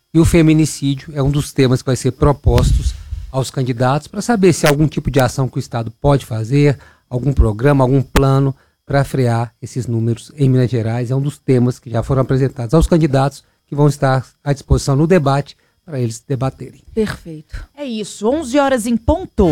E o feminicídio é um dos temas que vai ser propostos aos candidatos para saber se há algum tipo de ação que o Estado pode fazer, algum programa, algum plano para frear esses números em Minas Gerais. É um dos temas que já foram apresentados aos candidatos que vão estar à disposição no debate para eles debaterem. Perfeito. É isso, 11 horas em ponto.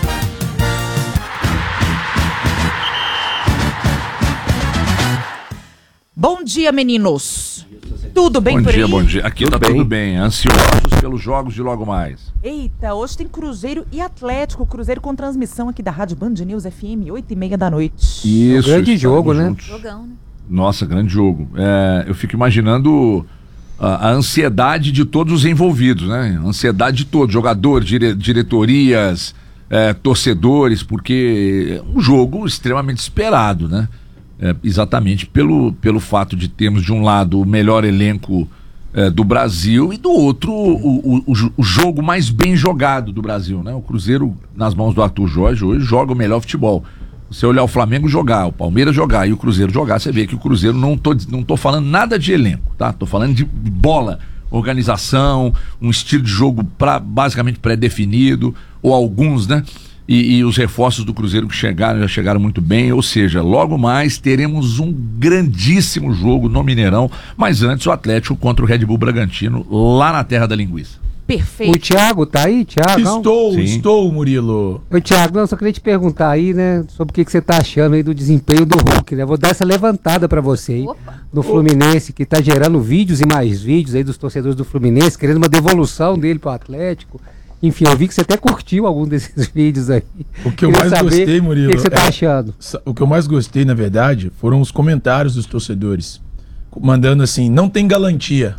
Bom dia, meninos. Tudo bem por aí? Bom dia. Aqui tá tudo bem. Ansiosos pelos jogos de logo mais. Eita, hoje tem Cruzeiro e Atlético. Cruzeiro com transmissão aqui da Rádio Band News FM, 8h30 da noite. Isso. Grande jogo, né? Jogão, né? Nossa, grande jogo. Eu fico imaginando a ansiedade de todos os envolvidos, né? A ansiedade de todos, jogadores, diretorias, torcedores, porque é um jogo extremamente esperado, né? Exatamente pelo fato de termos de um lado o melhor elenco do Brasil e do outro o jogo mais bem jogado do Brasil, né? O Cruzeiro, nas mãos do Arthur Jorge, hoje joga o melhor futebol. Você olhar o Flamengo jogar, o Palmeiras jogar e o Cruzeiro jogar, você vê que o Cruzeiro, não tô falando nada de elenco, tá? Tô falando de bola, organização, um estilo de jogo basicamente pré-definido, ou alguns, né? E os reforços do Cruzeiro que já chegaram muito bem, ou seja, logo mais teremos um grandíssimo jogo no Mineirão, mas antes o Atlético contra o Red Bull Bragantino, lá na terra da linguiça. Perfeito. O Thiago tá aí, Thiago? Estou, Murilo. Ô, Thiago, só queria te perguntar aí, né, sobre o que você tá achando aí do desempenho do Hulk, né? Vou dar essa levantada pra você aí, no Fluminense, que tá gerando vídeos e mais vídeos aí dos torcedores do Fluminense, querendo uma devolução dele pro Atlético. Enfim, eu vi que você até curtiu algum desses vídeos aí. O que eu mais gostei, Murilo, o que você tá achando? O que eu mais gostei, na verdade, foram os comentários dos torcedores, mandando assim, não tem galantia.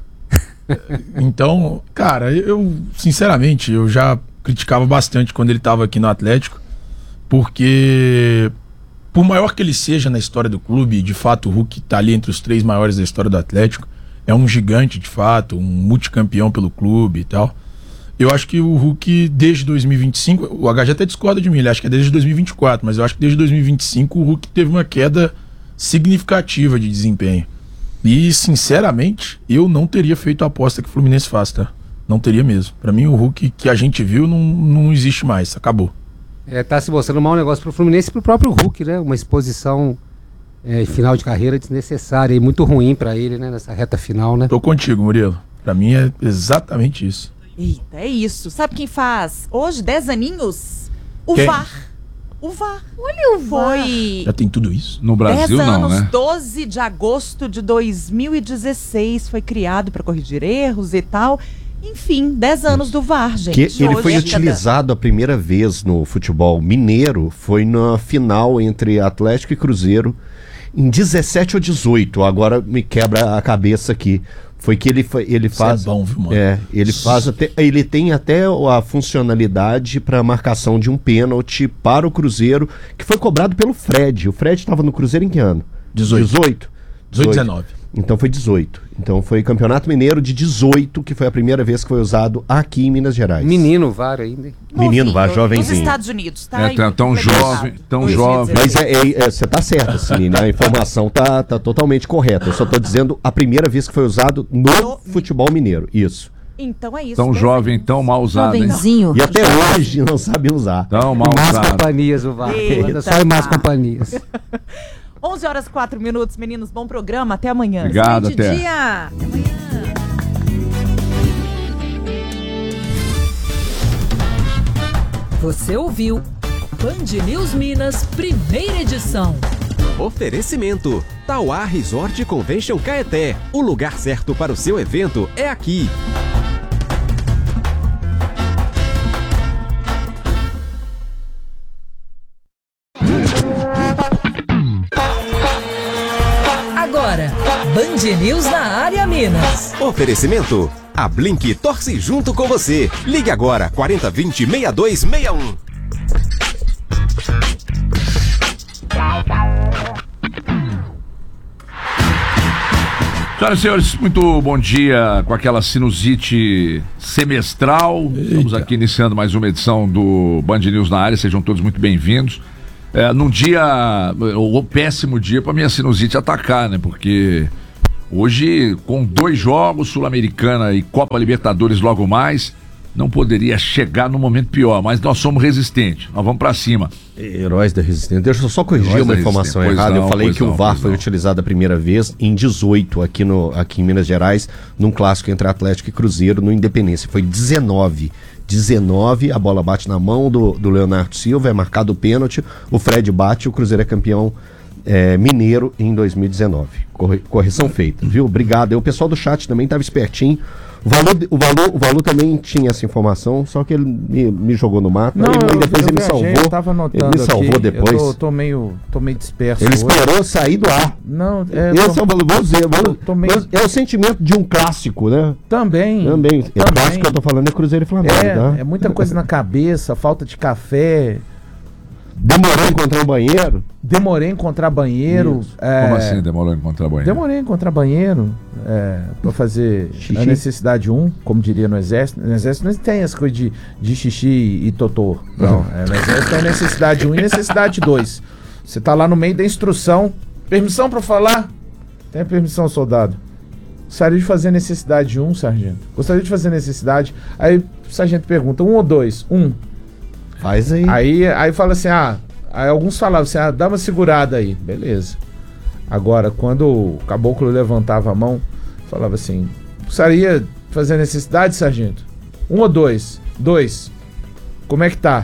Então, cara, eu sinceramente, eu já criticava bastante quando ele estava aqui no Atlético, porque por maior que ele seja na história do clube, de fato o Hulk tá ali entre os 3 maiores da história do Atlético, é um gigante de fato, um multicampeão pelo clube e tal. Eu acho que o Hulk, desde 2025, o HG até discorda de mim, ele acha que é desde 2024, mas eu acho que desde 2025 o Hulk teve uma queda significativa de desempenho. E, sinceramente, eu não teria feito a aposta que o Fluminense faz, tá? Não teria mesmo. Pra mim, o Hulk que a gente viu não existe mais, acabou. Tá se mostrando um mau negócio pro Fluminense e pro próprio Hulk, né? Uma exposição final de carreira desnecessária e muito ruim pra ele, né? Nessa reta final, né? Tô contigo, Murilo. Pra mim é exatamente isso. Eita, é isso. Sabe quem faz hoje 10 aninhos? O Quem? VAR. O VAR. Olha o VAR. Já tem tudo isso? No Brasil 10 anos, não, né? 12 de agosto de 2016 foi criado para corrigir erros e tal. Enfim, 10 anos do VAR, gente. Que ele foi utilizado a primeira vez no futebol mineiro, foi na final entre Atlético e Cruzeiro, em 17 ou 18, agora me quebra a cabeça aqui. Foi que ele faz. Isso é bom, viu, mano? Ele tem até a funcionalidade para marcação de um pênalti para o Cruzeiro, que foi cobrado pelo Fred. O Fred estava no Cruzeiro em que ano? 18, 19. Então foi 18. Então foi Campeonato Mineiro de 18, que foi a primeira vez que foi usado aqui em Minas Gerais. Menino VAR ainda. Menino VAR, jovenzinho. Nos Estados Unidos, tá? Tão jovem. Mas você tá certo, Celine, a informação tá totalmente correta. Eu só tô dizendo a primeira vez que foi usado no futebol mineiro. Isso. Então é isso. Tão jovem, tão mal usado, hein? Jovenzinho. E até hoje não sabe usar. Tão mal Más usado. companhias o VAR. Eita, Só em más companhias. 11 horas e 4 minutos, meninos. Bom programa. Até amanhã. Obrigado, até. Dia. Até amanhã. Você ouviu Band News Minas, primeira edição. Oferecimento: Tauá Resort Convention Caeté. O lugar certo para o seu evento é aqui. Agora, Band News na área Minas. Oferecimento: a Blink torce junto com você. Ligue agora, 4020-6261. Senhoras e senhores, muito bom dia com aquela sinusite semestral. Estamos aqui iniciando mais uma edição do Band News na área, sejam todos muito bem-vindos. Num dia, o péssimo dia para minha sinusite atacar, né? Porque Hoje, com 2 jogos, Sul-Americana e Copa Libertadores logo mais, não poderia chegar no momento pior, mas nós somos resistentes, nós vamos pra cima. Heróis da Resistência. Deixa eu só corrigir Heróis uma da informação Resistência. errada. Pois Eu não, falei pois que não, o VAR pois foi não. utilizado a primeira vez em 18 aqui em Minas Gerais, num clássico entre Atlético e Cruzeiro no Independência. Foi 19, a bola bate na mão do Leonardo Silva, é marcado o pênalti, o Fred bate, o Cruzeiro é campeão mineiro em 2019. Correção feita, viu? Obrigado. E o pessoal do chat também estava espertinho. O Valu também tinha essa informação, só que ele me jogou no mato. Não, aí depois ele me salvou. Eu tava anotando ele me salvou aqui, depois. Eu tô meio disperso. Ele hoje. esperou sair do ar. Não, Esse é o Valu. É o sentimento de um clássico, né? Também. O clássico que eu tô falando é Cruzeiro e Flamengo, tá? É muita coisa na cabeça, falta de café. Demorou a encontrar um banheiro? Demorei a encontrar banheiro. Como assim demorou a encontrar banheiro? Demorei a encontrar banheiro pra fazer Xixi. a necessidade 1, como diria no Exército. No Exército não tem essa coisa de xixi e totô. Não. No Exército é necessidade 1 e necessidade 2. Você tá lá no meio da instrução. Permissão pra falar? Tem permissão, soldado. Gostaria de fazer a necessidade 1, sargento. Gostaria de fazer a necessidade. Aí o sargento pergunta, 1 ou 2? 1. Faz aí. Aí fala assim, aí alguns falavam assim, dá uma segurada aí, beleza. Agora, quando o caboclo levantava a mão, falava assim, gostaria de fazer a necessidade, sargento? 1 ou 2? 2. Como é que tá?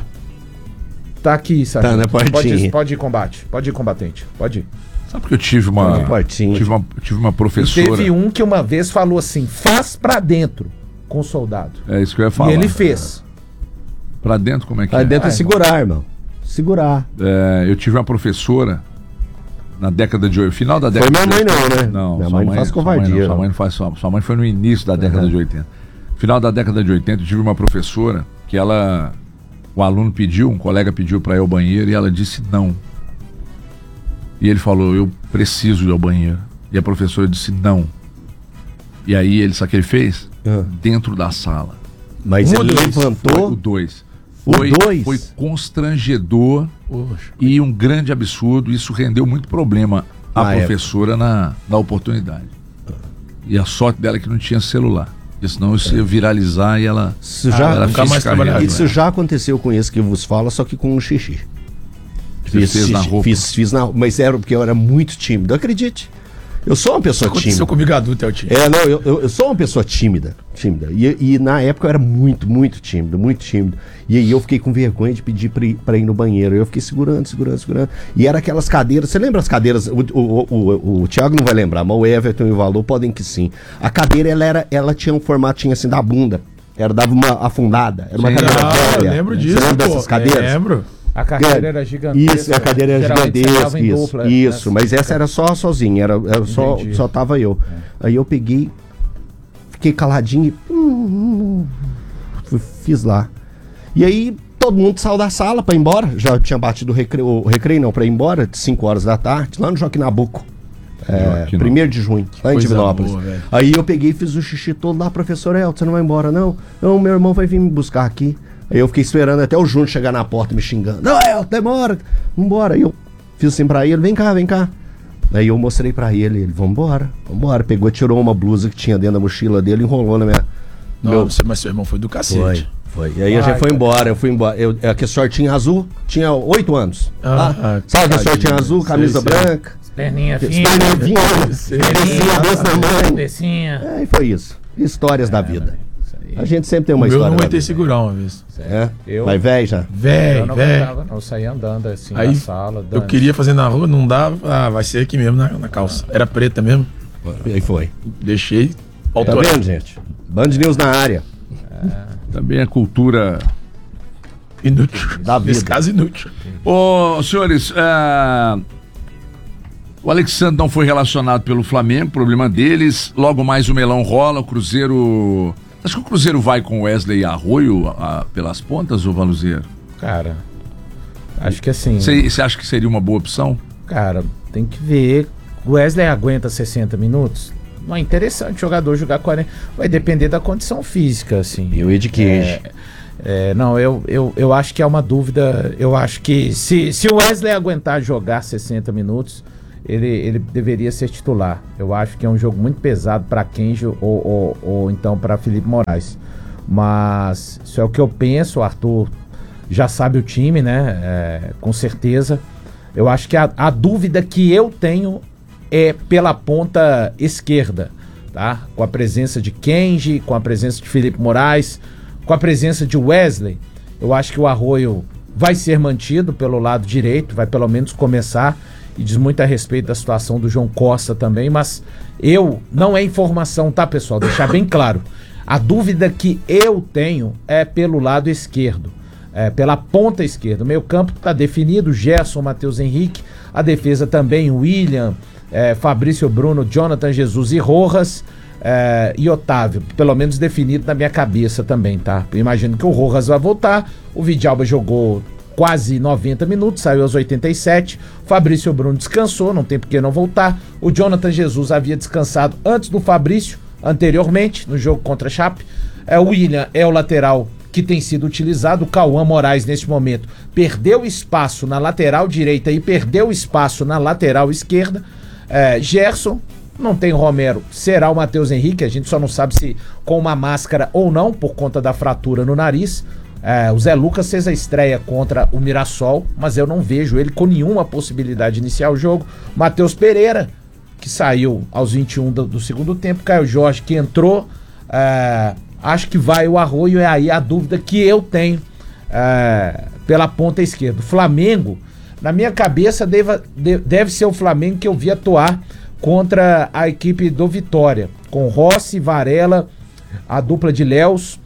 Tá aqui, sargento. Tá na portinha. Pode ir combate, pode ir combatente, pode ir. Sabe porque eu tive uma professora... E teve um que uma vez falou assim, faz pra dentro com o soldado. É isso que eu ia falar. E ele fez. Pra dentro, como é que Aí é? dentro é segurar, irmão. Segurar. Eu tive uma professora na década de 80, final da década Foi minha de mãe 80. não, né? Não, Minha sua mãe não faz covardia. Sua mãe não faz, sua mãe foi no início da década de 80. Final da década de 80, eu tive uma professora que o aluno pediu, um colega pediu pra ir ao banheiro e ela disse não. E ele falou, eu preciso ir ao banheiro. E a professora disse não. E aí, sabe o que ele fez? Dentro da sala. Mas ele levantou... O 2. Foi constrangedor. Poxa. E um grande absurdo. Isso rendeu muito problema à Na professora na oportunidade. E a sorte dela é que não tinha celular. Porque senão isso ia viralizar e ela... Isso já, ela nunca fez mais carreira. trabalharia. isso já aconteceu com esse que vos fala, só que com um xixi. Você fez na roupa. Fiz na roupa, mas era porque eu era muito tímido, acredite. Eu sou uma pessoa Aconteceu tímida. comigo adulto, é o time. Não, eu sou uma pessoa tímida. E na época eu era muito, muito tímido. E aí eu fiquei com vergonha de pedir pra ir no banheiro. Eu fiquei segurando. E era aquelas cadeiras, você lembra as cadeiras? O Thiago não vai lembrar, mas o Everton e o Valor podem que sim. A cadeira, ela tinha um formatinho assim da bunda. Dava uma afundada. Era uma cadeira velha. Eu lembro disso, Você lembra dessas cadeiras? Lembro. A carteira era gigantesca. Isso, a cadeira era Geralmente gigantesca. sentava em dupla, Isso, né? mas essa era só sozinha, era só tava eu. Aí eu peguei, fiquei caladinho e fiz lá. E aí todo mundo saiu da sala pra ir embora. Já tinha batido o recreio não, pra ir embora, de 5 horas da tarde, lá no Joaquim Nabuco. 1º de junho, lá em Coisa Divinópolis. boa, velho. Aí eu peguei e fiz o xixi todo lá, professor Elton, você não vai embora não? Não, meu irmão vai vir me buscar aqui. Aí eu fiquei esperando até o Júnior chegar na porta me xingando. Não, demora, vambora. Aí eu fiz assim pra ele, vem cá. Aí eu mostrei pra ele, vambora. Pegou, tirou uma blusa que tinha dentro da mochila dele, enrolou na minha... Mas seu irmão foi do cacete. Foi. E aí a gente foi embora, eu fui embora. Aquele shortinho azul, tinha 8 anos. Sabe aquele shortinho azul, camisa branca? Perninha Perninha desse tamanho. Descinha. E foi isso. Histórias da vida. A gente sempre tem uma O meu história. não da aguentei vida. segurar uma vez. Mas velho já. Eu Velho. não aguentava, não. Eu saía andando assim Aí na sala. eu queria fazer na rua, não dava. Vai ser aqui mesmo na calça. Era preta mesmo. E aí foi. Deixei. Tá Autorado. vendo, gente? Band News na área. Também a cultura... Inútil. Da vida. Nesse caso, inútil. Ô, senhores, o Alexandre não foi relacionado pelo Flamengo, problema deles. Logo mais o melão rola, o Cruzeiro... Acho que o Cruzeiro vai com Wesley e Arroio pelas pontas, ou Valuzeiro? Cara, acho que assim... Você acha que seria uma boa opção? Cara, tem que ver. O Wesley aguenta 60 minutos? Não é interessante o jogador jogar 40. Vai depender da condição física, assim. E o Ed Queijo. Não, eu acho que é uma dúvida. Eu acho que se o Wesley aguentar jogar 60 minutos, ele deveria ser titular. Eu acho que é um jogo muito pesado para Kenji ou então para Felipe Moraes. Mas isso é o que eu penso. O Arthur já sabe o time, né? Com certeza. Eu acho que a dúvida que eu tenho é pela ponta esquerda, tá? Com a presença de Kenji, com a presença de Felipe Moraes, com a presença de Wesley. Eu acho que o Arroio vai ser mantido pelo lado direito, vai pelo menos começar, e diz muito a respeito da situação do João Costa também, mas não é informação, tá, pessoal? Deixar bem claro. A dúvida que eu tenho é pelo lado esquerdo, pela ponta esquerda. O meio campo está definido, Gerson, Matheus Henrique, a defesa também, William, Fabrício Bruno, Jonathan Jesus e Rojas, e Otávio, pelo menos definido na minha cabeça também, tá? Eu imagino que o Rojas vai voltar, o Vidalba jogou quase 90 minutos, saiu aos 87, Fabrício Bruno descansou, não tem por que não voltar, o Jonathan Jesus havia descansado antes do Fabrício, anteriormente, no jogo contra a Chape, o William é o lateral que tem sido utilizado, o Cauã Moraes neste momento perdeu espaço na lateral direita e perdeu espaço na lateral esquerda, Gerson, não tem Romero, será o Matheus Henrique, a gente só não sabe se com uma máscara ou não, por conta da fratura no nariz. O Zé Lucas fez a estreia contra o Mirassol, mas eu não vejo ele com nenhuma possibilidade de iniciar o jogo. Matheus Pereira, que saiu aos 21 do segundo tempo, Caio Jorge, que entrou, acho que vai o Arroio, é aí a dúvida que eu tenho pela ponta esquerda. O Flamengo, na minha cabeça, deve ser o Flamengo que eu vi atuar contra a equipe do Vitória, com Rossi, Varela, a dupla de Léus,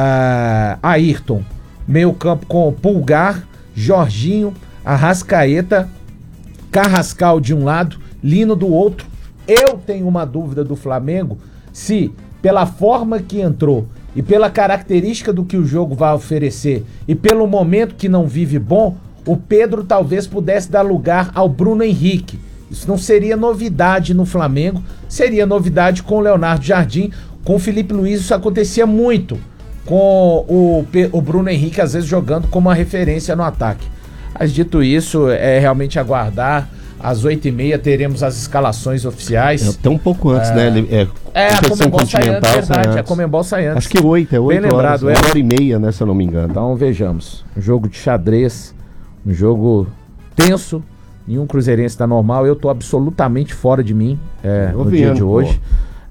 Ayrton, meio campo com Pulgar, Jorginho, Arrascaeta, Carrascal de um lado, Lino do outro. Eu tenho uma dúvida do Flamengo, se pela forma que entrou e pela característica do que o jogo vai oferecer e pelo momento que não vive bom, o Pedro talvez pudesse dar lugar ao Bruno Henrique. Isso não seria novidade no Flamengo, seria novidade com o Leonardo Jardim. Com o Felipe Luiz isso acontecia muito, com o Bruno Henrique às vezes jogando como uma referência no ataque. Mas dito isso, é realmente aguardar. Às 8h30 teremos as escalações oficiais. Até um pouco antes, né? A Conmebol sai antes, verdade. A Conmebol sai antes. Acho que 8 Bem horas. lembrado, 1h30, né? Se eu não me engano. Então vejamos. Um jogo de xadrez, um jogo tenso. Nenhum cruzeirense está normal. Eu tô absolutamente fora de mim no dia de hoje.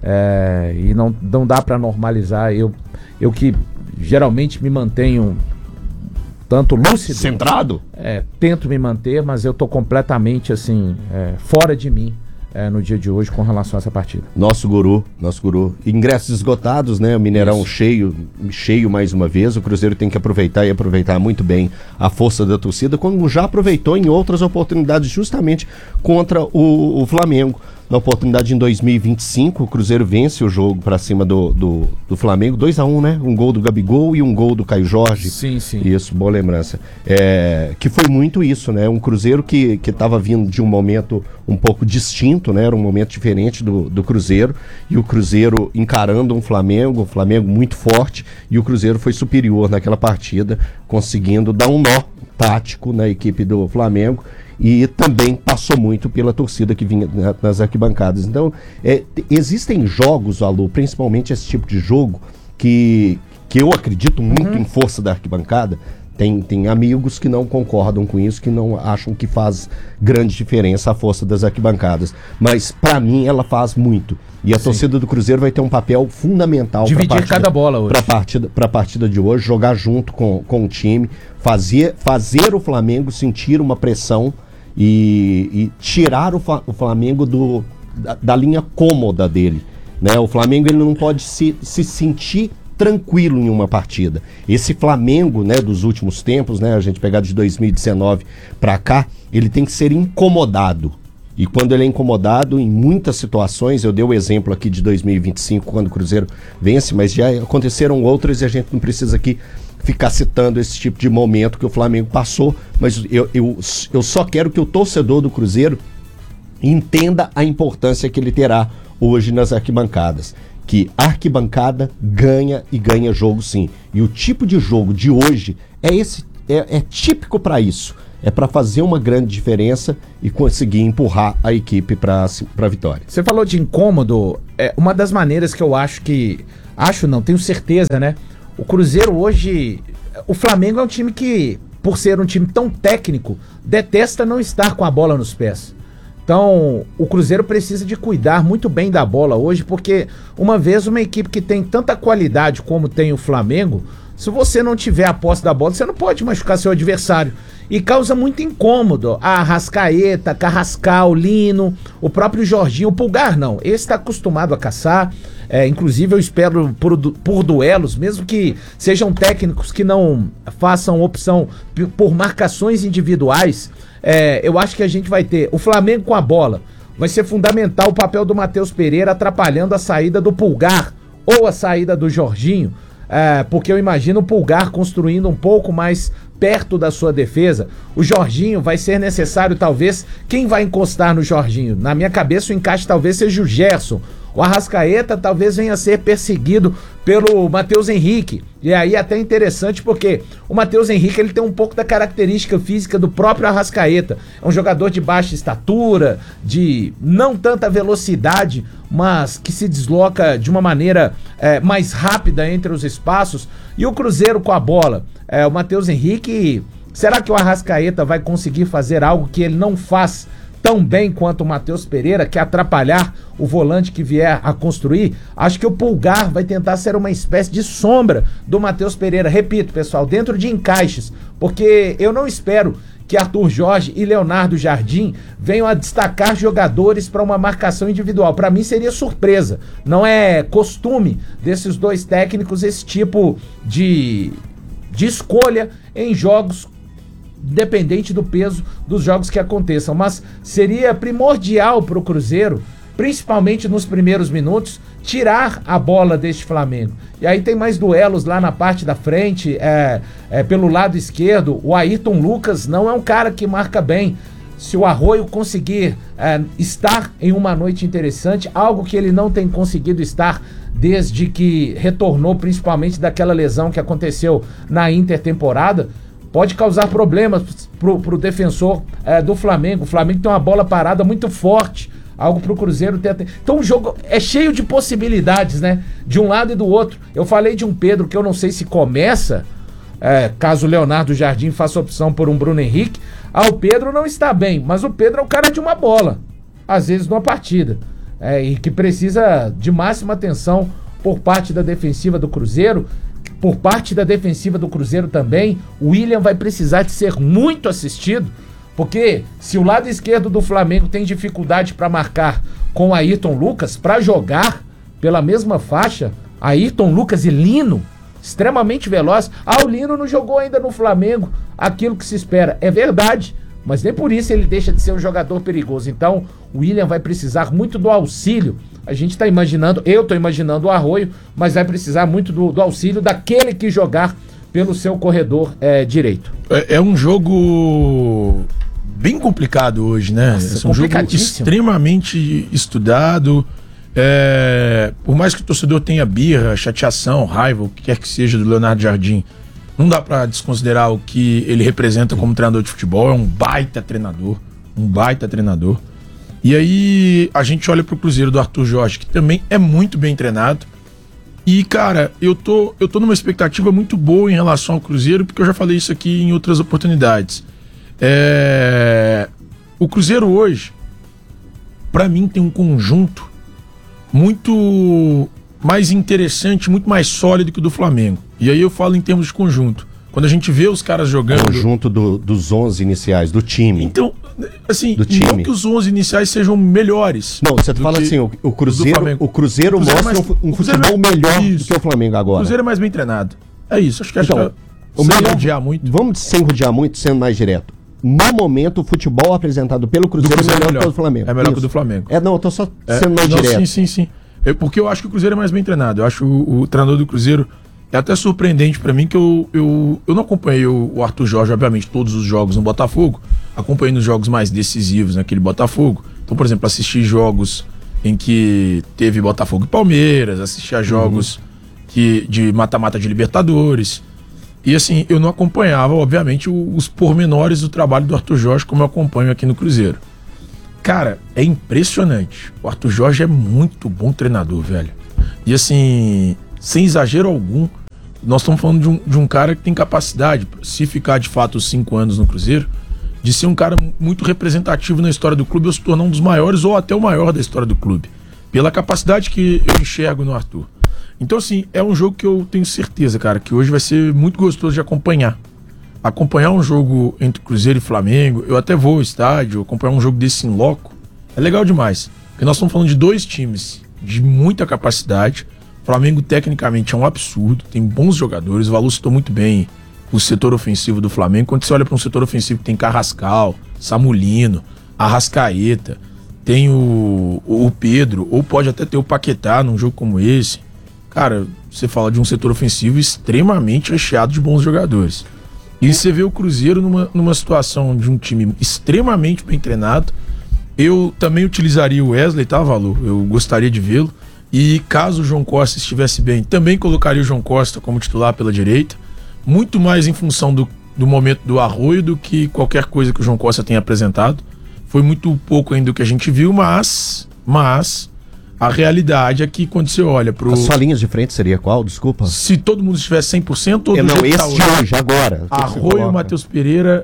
E não dá para normalizar. Eu que geralmente me mantenho tanto lúcido, centrado, tento me manter, mas eu tô completamente assim fora de mim no dia de hoje com relação a essa partida. Nosso guru. Ingressos esgotados, né? O Mineirão cheio mais uma vez. O Cruzeiro tem que aproveitar muito bem a força da torcida, como já aproveitou em outras oportunidades, justamente contra o Flamengo. Na oportunidade em 2025, o Cruzeiro vence o jogo para cima do Flamengo, 2-1, né? Um gol do Gabigol e um gol do Caio Jorge. Sim. Isso, boa lembrança. Que foi muito isso, né? Um Cruzeiro que estava vindo de um momento um pouco distinto, né? Era um momento diferente do Cruzeiro, e o Cruzeiro encarando um Flamengo muito forte, e o Cruzeiro foi superior naquela partida, conseguindo dar um nó tático na equipe do Flamengo, e também passou muito pela torcida que vinha nas arquibancadas. Então, existem jogos, Alô, principalmente esse tipo de jogo, que eu acredito muito em força da arquibancada. Tem amigos que não concordam com isso, que não acham que faz grande diferença a força das arquibancadas. Mas, para mim, ela faz muito. E a torcida do Cruzeiro vai ter um papel fundamental para dividir cada bola hoje. Para a partida de hoje, jogar junto com o time, fazer o Flamengo sentir uma pressão e tirar o Flamengo da linha cômoda dele, né? O Flamengo ele não pode se sentir tranquilo em uma partida. Esse Flamengo, né, dos últimos tempos, né, a gente pegar de 2019 para cá, ele tem que ser incomodado. E quando ele é incomodado, em muitas situações, eu dei o exemplo aqui de 2025, quando o Cruzeiro vence, mas já aconteceram outras e a gente não precisa aqui ficar citando esse tipo de momento que o Flamengo passou, mas eu só quero que o torcedor do Cruzeiro entenda a importância que ele terá hoje nas arquibancadas. Que a arquibancada ganha e ganha jogo sim. E o tipo de jogo de hoje é típico para isso. é para fazer uma grande diferença e conseguir empurrar a equipe para a vitória. Você falou de incômodo, uma das maneiras que eu acho que... tenho certeza, né? O Cruzeiro hoje... O Flamengo é um time que, por ser um time tão técnico, detesta não estar com a bola nos pés. Então, o Cruzeiro precisa de cuidar muito bem da bola hoje, porque uma vez uma equipe que tem tanta qualidade como tem o Flamengo, se você não tiver a posse da bola, você não pode machucar seu adversário. E causa muito incômodo. A Arrascaeta, Carrascal, Lino, o próprio Jorginho, o Pulgar não. Esse está acostumado a caçar. Inclusive eu espero por duelos, mesmo que sejam técnicos que não façam opção por marcações individuais. Eu acho que a gente vai ter o Flamengo com a bola. Vai ser fundamental o papel do Matheus Pereira atrapalhando a saída do Pulgar ou a saída do Jorginho. Porque eu imagino o Pulgar construindo um pouco mais perto da sua defesa. O Jorginho vai ser necessário, talvez, quem vai encostar no Jorginho? Na minha cabeça o encaixe talvez seja o Gerson. O Arrascaeta talvez venha a ser perseguido pelo Matheus Henrique. E aí até interessante porque o Matheus Henrique ele tem um pouco da característica física do próprio Arrascaeta. É um jogador de baixa estatura, de não tanta velocidade, mas que se desloca de uma maneira mais rápida entre os espaços. E o Cruzeiro com a bola. O Matheus Henrique, será que o Arrascaeta vai conseguir fazer algo que ele não faz tão bem quanto o Matheus Pereira, que é atrapalhar o volante que vier a construir? Acho que o Pulgar vai tentar ser uma espécie de sombra do Matheus Pereira. Repito, pessoal, dentro de encaixes, porque eu não espero que Arthur Jorge e Leonardo Jardim venham a destacar jogadores para uma marcação individual. Para mim seria surpresa. Não é costume desses dois técnicos esse tipo de escolha em jogos, independente do peso dos jogos que aconteçam, mas seria primordial para o Cruzeiro, principalmente nos primeiros minutos, tirar a bola deste Flamengo. E aí tem mais duelos lá na parte da frente, pelo lado esquerdo. O Ayrton Lucas não é um cara que marca bem. Se o Arroio conseguir estar em uma noite interessante, algo que ele não tem conseguido estar desde que retornou, principalmente daquela lesão que aconteceu na intertemporada, pode causar problemas pro defensor do Flamengo. O Flamengo tem uma bola parada muito forte, algo pro Cruzeiro ter. Então o jogo é cheio de possibilidades, né? De um lado e do outro. Eu falei de um Pedro que eu não sei se começa, caso o Leonardo Jardim faça opção por um Bruno Henrique. O Pedro não está bem, mas o Pedro é o cara de uma bola, às vezes numa partida. E que precisa de máxima atenção por parte da defensiva do Cruzeiro. Por parte da defensiva do Cruzeiro também, o William vai precisar de ser muito assistido, porque se o lado esquerdo do Flamengo tem dificuldade para marcar com Ayrton Lucas, para jogar pela mesma faixa, Ayrton Lucas e Lino, extremamente veloz. O Lino não jogou ainda no Flamengo aquilo que se espera. É verdade, mas nem por isso ele deixa de ser um jogador perigoso. Então, o William vai precisar muito do auxílio. A gente está imaginando, eu estou imaginando o Arroio, mas vai precisar muito do auxílio daquele que jogar pelo seu corredor direito. É um jogo bem complicado hoje, né? Nossa, é um jogo extremamente estudado. Por mais que o torcedor tenha birra, chateação, raiva, o que quer que seja do Leonardo Jardim, não dá para desconsiderar o que ele representa como treinador de futebol. É um baita treinador. E aí a gente olha pro Cruzeiro do Arthur Jorge, que também é muito bem treinado. E, cara, eu tô numa expectativa muito boa em relação ao Cruzeiro, porque eu já falei isso aqui em outras oportunidades. O Cruzeiro hoje, pra mim, tem um conjunto muito mais interessante, muito mais sólido que o do Flamengo. E aí eu falo em termos de conjunto. Quando a gente vê os caras jogando... Conjunto dos 11 iniciais, do time. Então, assim, não que os 11 iniciais sejam melhores. Não, você fala assim, o Cruzeiro mostra um futebol melhor do que o Flamengo agora. O Cruzeiro é mais bem treinado. É isso, acho que sem rodear muito. Vamos sem rodear muito, sendo mais direto. No momento, o futebol apresentado pelo Cruzeiro é melhor que o do Flamengo. É melhor que o do Flamengo. Eu tô só sendo mais direto. Sim. Porque eu acho que o Cruzeiro é mais bem treinado. Eu acho o treinador do Cruzeiro... É até surpreendente pra mim que eu não acompanhei o Arthur Jorge, obviamente, todos os jogos no Botafogo. Acompanhei nos jogos mais decisivos naquele Botafogo. Então, por exemplo, assisti jogos em que teve Botafogo e Palmeiras, assisti a jogos de mata-mata de Libertadores. E assim, eu não acompanhava, obviamente, os pormenores do trabalho do Arthur Jorge, como eu acompanho aqui no Cruzeiro. Cara, é impressionante. O Arthur Jorge é muito bom treinador, velho. E assim, sem exagero algum, nós estamos falando de um cara que tem capacidade, se ficar de fato os 5 anos no Cruzeiro, de ser um cara muito representativo na história do clube ou se tornar um dos maiores ou até o maior da história do clube. Pela capacidade que eu enxergo no Arthur. Então, assim, é um jogo que eu tenho certeza, cara, que hoje vai ser muito gostoso de acompanhar. Acompanhar um jogo entre Cruzeiro e Flamengo, eu até vou ao estádio, acompanhar um jogo desse em loco, é legal demais. Porque nós estamos falando de 2 times de muita capacidade. O Flamengo, tecnicamente, é um absurdo, tem bons jogadores, o Valu citou muito bem o setor ofensivo do Flamengo. Quando você olha para um setor ofensivo que tem Carrascal, Samulino, Arrascaeta, tem o Pedro, ou pode até ter o Paquetá num jogo como esse. Cara, você fala de um setor ofensivo extremamente recheado de bons jogadores. E você vê o Cruzeiro numa situação de um time extremamente bem treinado. Eu também utilizaria o Wesley, tá, Valu? Eu gostaria de vê-lo. E caso o João Costa estivesse bem, também colocaria o João Costa como titular pela direita. Muito mais em função do momento do Arroio do que qualquer coisa que o João Costa tenha apresentado. Foi muito pouco ainda o que a gente viu, mas a realidade é que quando você olha pro... A sua linha de frente seria qual? Desculpa. Se todo mundo estivesse 100% ou do não, jeito que esse tá de hoje, agora. Arroio, Matheus Pereira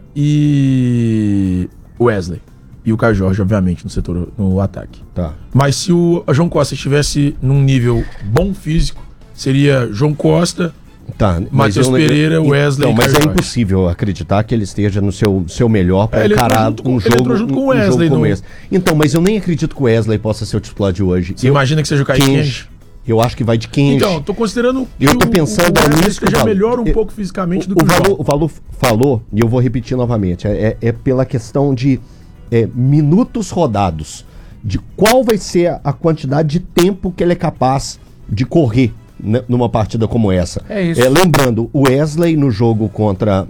e Wesley. E o Caio Jorge, obviamente, no ataque. Tá. Mas se o João Costa estivesse num nível bom físico, seria João Costa, Tá, Matheus Pereira, Wesley então, e Caio mas é Jorge. impossível acreditar que ele esteja no seu melhor para Ele encarar entrou um junto jogo, com o um Wesley jogo como no- esse. Então, mas eu nem acredito que o Wesley possa ser o titular de hoje. Você imagina que seja o Kaique Kenji? Eu acho que vai de Kenji. Então, tô considerando que Eu tô pensando o Wesley nisso que eu esteja falo. melhor um pouco fisicamente do que O Valu falou, e eu vou repetir novamente, é pela questão de minutos rodados, de qual vai ser a quantidade de tempo que ele é capaz de correr numa partida como essa. É isso. Lembrando, o Wesley no jogo contra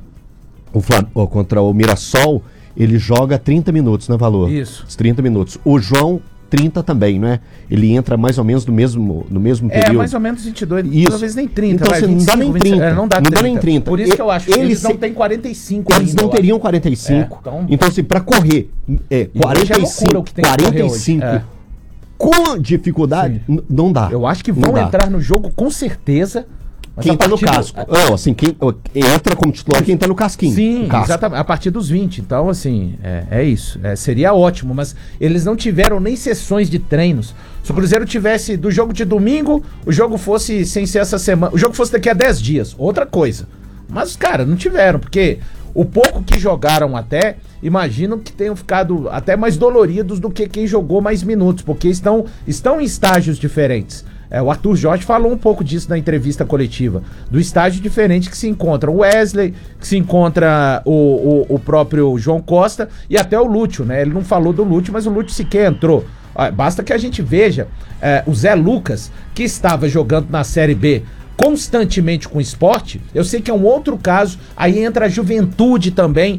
o Mirassol, ele joga 30 minutos, né, Valor? Isso. Os 30 minutos. O João, 30 também, não é? Ele entra mais ou menos no mesmo período. mais ou menos 22, Isso. talvez nem 30. Então, vai, assim, não dá nem 25, 30. não dá Não dá nem 30. Por isso que eu acho que eles não têm 45 Eles ainda, não eu teriam acho. 45. É, então, assim, pra correr hoje é 45, loucura o que tem que correr 45 hoje. com dificuldade, não dá. Eu acho que Não vão dá. entrar no jogo com certeza. Mas Quem a tá no partir do- casco. Não, assim, quem entra como titular quem tá no casquinho. Sim, Casco. exatamente. A partir dos 20. Então, assim, é isso. Seria ótimo, mas eles não tiveram nem sessões de treinos. Se o Cruzeiro tivesse do jogo de domingo, o jogo fosse sem ser essa semana. O jogo fosse daqui a 10 dias. Outra coisa. Mas, cara, não tiveram, porque o pouco que jogaram até, imagino que tenham ficado até mais doloridos do que quem jogou mais minutos, porque estão em estágios diferentes. O Arthur Jorge falou um pouco disso na entrevista coletiva, do estágio diferente que se encontra o Wesley, que se encontra o próprio João Costa e até o Lúcio, né? Ele não falou do Lúcio, mas o Lúcio sequer entrou. Basta que a gente veja o Zé Lucas, que estava jogando na Série B constantemente com o Sport. Eu sei que é um outro caso, aí entra a juventude também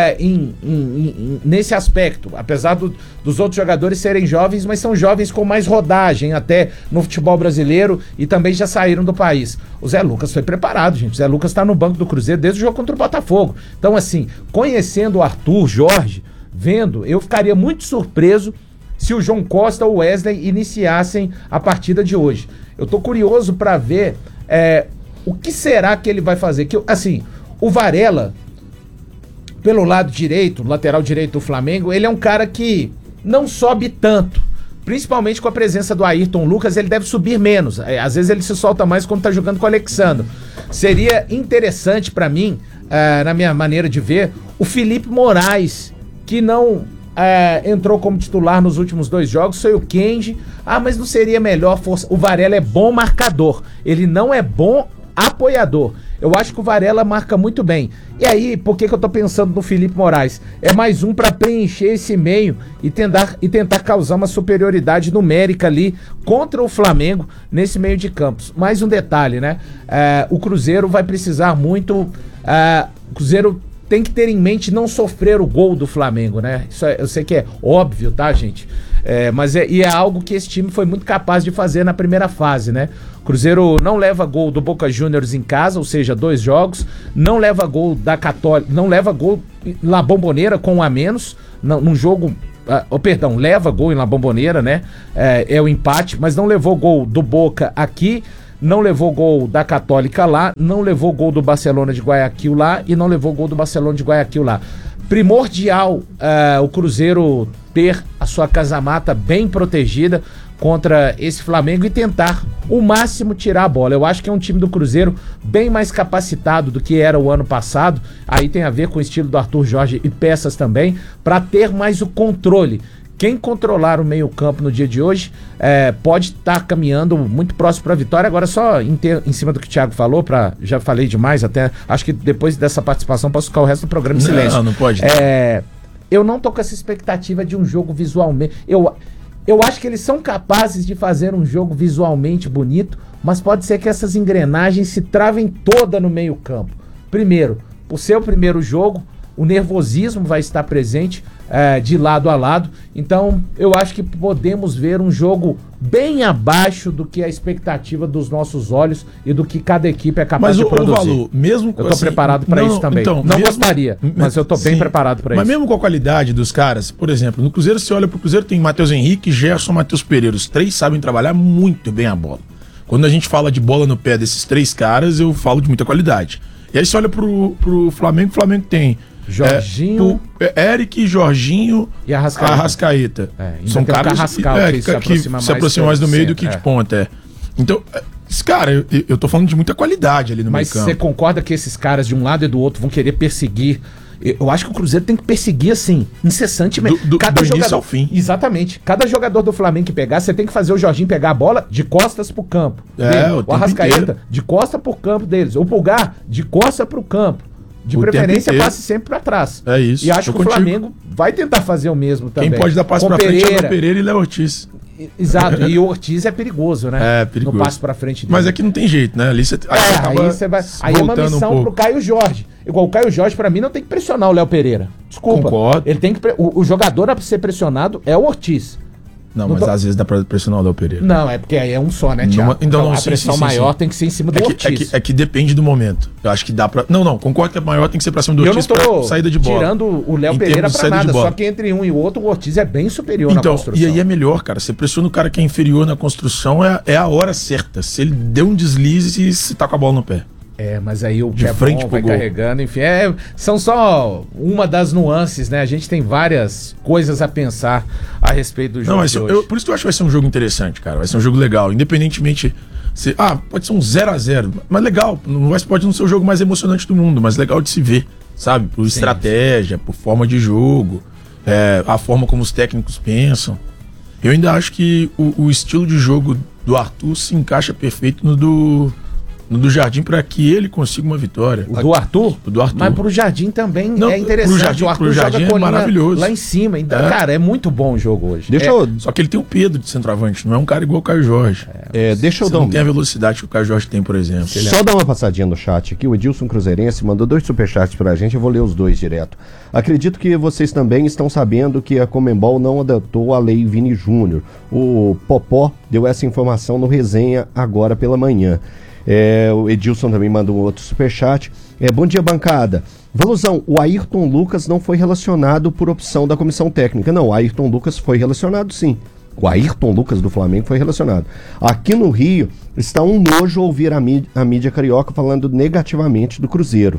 nesse aspecto, apesar dos outros jogadores serem jovens, mas são jovens com mais rodagem até no futebol brasileiro e também já saíram do país. O Zé Lucas foi preparado, gente. O Zé Lucas tá no banco do Cruzeiro desde o jogo contra o Botafogo. Então, assim, conhecendo o Arthur Jorge, vendo, eu ficaria muito surpreso se o João Costa ou o Wesley iniciassem a partida de hoje. Eu tô curioso para ver o que será que ele vai fazer. Assim, o Varela, pelo lado direito, lateral direito do Flamengo, ele é um cara que não sobe tanto. Principalmente com a presença do Ayrton Lucas, ele deve subir menos. Às vezes ele se solta mais quando tá jogando com o Alexandre. Seria interessante para mim, na minha maneira de ver, o Felipe Moraes, que não entrou como titular nos últimos 2 jogos, foi o Kenji. Mas não seria melhor força? O Varela é bom marcador, ele não é bom apoiador. Eu acho que o Varela marca muito bem. E aí, por que eu tô pensando no Felipe Moraes? É mais um para preencher esse meio e tentar causar uma superioridade numérica ali contra o Flamengo nesse meio de campos. Mais um detalhe, né? O Cruzeiro vai precisar muito. O Cruzeiro tem que ter em mente não sofrer o gol do Flamengo, né? Isso eu sei que é óbvio, tá, gente? Mas é algo que esse time foi muito capaz de fazer na primeira fase, né? O Cruzeiro não leva gol do Boca Juniors em casa, ou seja, 2 jogos, não leva gol da Católica, não leva gol na Bombonera com 1 a menos, num jogo... leva gol em La Bombonera, né? É o empate, mas não levou gol do Boca aqui, não levou gol da Católica lá, não levou gol do Barcelona de Guayaquil lá e não levou gol do Barcelona de Guayaquil lá. Primordial o Cruzeiro ter a sua casa-mata bem protegida contra esse Flamengo e tentar o máximo tirar a bola. Eu acho que é um time do Cruzeiro bem mais capacitado do que era o ano passado. Aí tem a ver com o estilo do Arthur Jorge e peças também, para ter mais o controle. Quem controlar o meio-campo no dia de hoje pode estar caminhando muito próximo para a vitória. Agora, só em cima do que o Thiago falou, já falei demais, até acho que depois dessa participação posso ficar o resto do programa em silêncio. Não pode. Eu não tô com essa expectativa de um jogo visualmente. Eu acho que eles são capazes de fazer um jogo visualmente bonito, mas pode ser que essas engrenagens se travem toda no meio-campo. Primeiro, por ser o primeiro jogo, o nervosismo vai estar presente de lado a lado. Então, eu acho que podemos ver um jogo bem abaixo do que a expectativa dos nossos olhos e do que cada equipe é capaz de produzir. Valor, mesmo eu tô preparado para isso também. Então, não gostaria, mas eu tô bem preparado para isso. Mas mesmo com a qualidade dos caras, por exemplo, no Cruzeiro, você olha pro Cruzeiro, tem Matheus Henrique, Gerson, Matheus Pereira. Os 3 sabem trabalhar muito bem a bola. Quando a gente fala de bola no pé desses 3 caras, eu falo de muita qualidade. E aí você olha pro Flamengo, o Flamengo tem Jorginho, Eric, Jorginho e Arrascaeta. São caras que se aproximam mais do meio do que de ponta. Então, cara, eu tô falando de muita qualidade ali no meio campo. Mas você concorda que esses caras de um lado e do outro vão querer perseguir? Eu acho que o Cruzeiro tem que perseguir assim, incessantemente. Do início ao fim. Exatamente. Cada jogador do Flamengo que pegar, você tem que fazer o Jorginho pegar a bola de costas pro campo. O Arrascaeta de costa pro campo deles. O Pulgar de costa pro campo. De preferência, passe sempre pra trás. É isso. E acho que o Flamengo vai tentar fazer o mesmo também. Quem pode dar passe pra frente é o Pereira e Léo Ortiz. Exato, e o Ortiz é perigoso, né? É, perigoso. No passe pra frente dele. Mas aqui não tem jeito, né? Ali você vai. Aí é uma missão pro Caio Jorge. Igual o Caio Jorge, pra mim, não tem que pressionar o Léo Pereira. Desculpa. Concordo. Ele tem que. O jogador a ser pressionado é o Ortiz. Não, mas às vezes dá pra pressionar o Léo Pereira. Não, é porque aí é um só, né, Thiago? Então, a pressão maior tem que ser em cima do Ortiz. É que depende do momento. Eu acho que dá pra... Não, concordo que a maior tem que ser pra cima do Ortiz pra saída de bola. Tirando o Léo Pereira pra nada, só que entre um e o outro, o Ortiz é bem superior na construção. E aí é melhor, cara. Você pressiona o cara que é inferior na construção, é a hora certa. Se ele deu um deslize, você tá com a bola no pé. Mas aí o de frente vai carregando, enfim, são só uma das nuances, né? A gente tem várias coisas a pensar a respeito do jogo de hoje. Por isso que eu acho que vai ser um jogo interessante, cara. Vai ser um jogo legal, independentemente... pode ser um 0-0, mas legal. Pode não ser o jogo mais emocionante do mundo, mas legal de se ver, sabe? Por estratégia, por forma de jogo, a forma como os técnicos pensam. Eu ainda acho que o estilo de jogo do Arthur se encaixa perfeito no do Jardim para que ele consiga uma vitória. O do Arthur? O do Arthur. Mas pro Jardim também é interessante. O Arthur joga é maravilhoso. Lá em cima. Então, cara, é muito bom o jogo hoje. Só que ele tem o Pedro de centroavante, não é um cara igual o Caio Jorge. Não tem a velocidade que o Caio Jorge tem, por exemplo. Só dar uma passadinha no chat aqui. O Edilson Cruzeirense mandou 2 superchats pra gente. Eu vou ler os 2 direto. Acredito que vocês também estão sabendo que a Conmebol não adotou a Lei Vini Júnior. O Popó deu essa informação no resenha agora pela manhã. O Edilson também mandou um outro superchat. Bom dia, bancada. Valusão, o Ayrton Lucas não foi relacionado por opção da comissão técnica. Não, o Ayrton Lucas foi relacionado sim. O Ayrton Lucas do Flamengo foi relacionado. Aqui no Rio está um nojo ouvir a mídia carioca falando negativamente do Cruzeiro.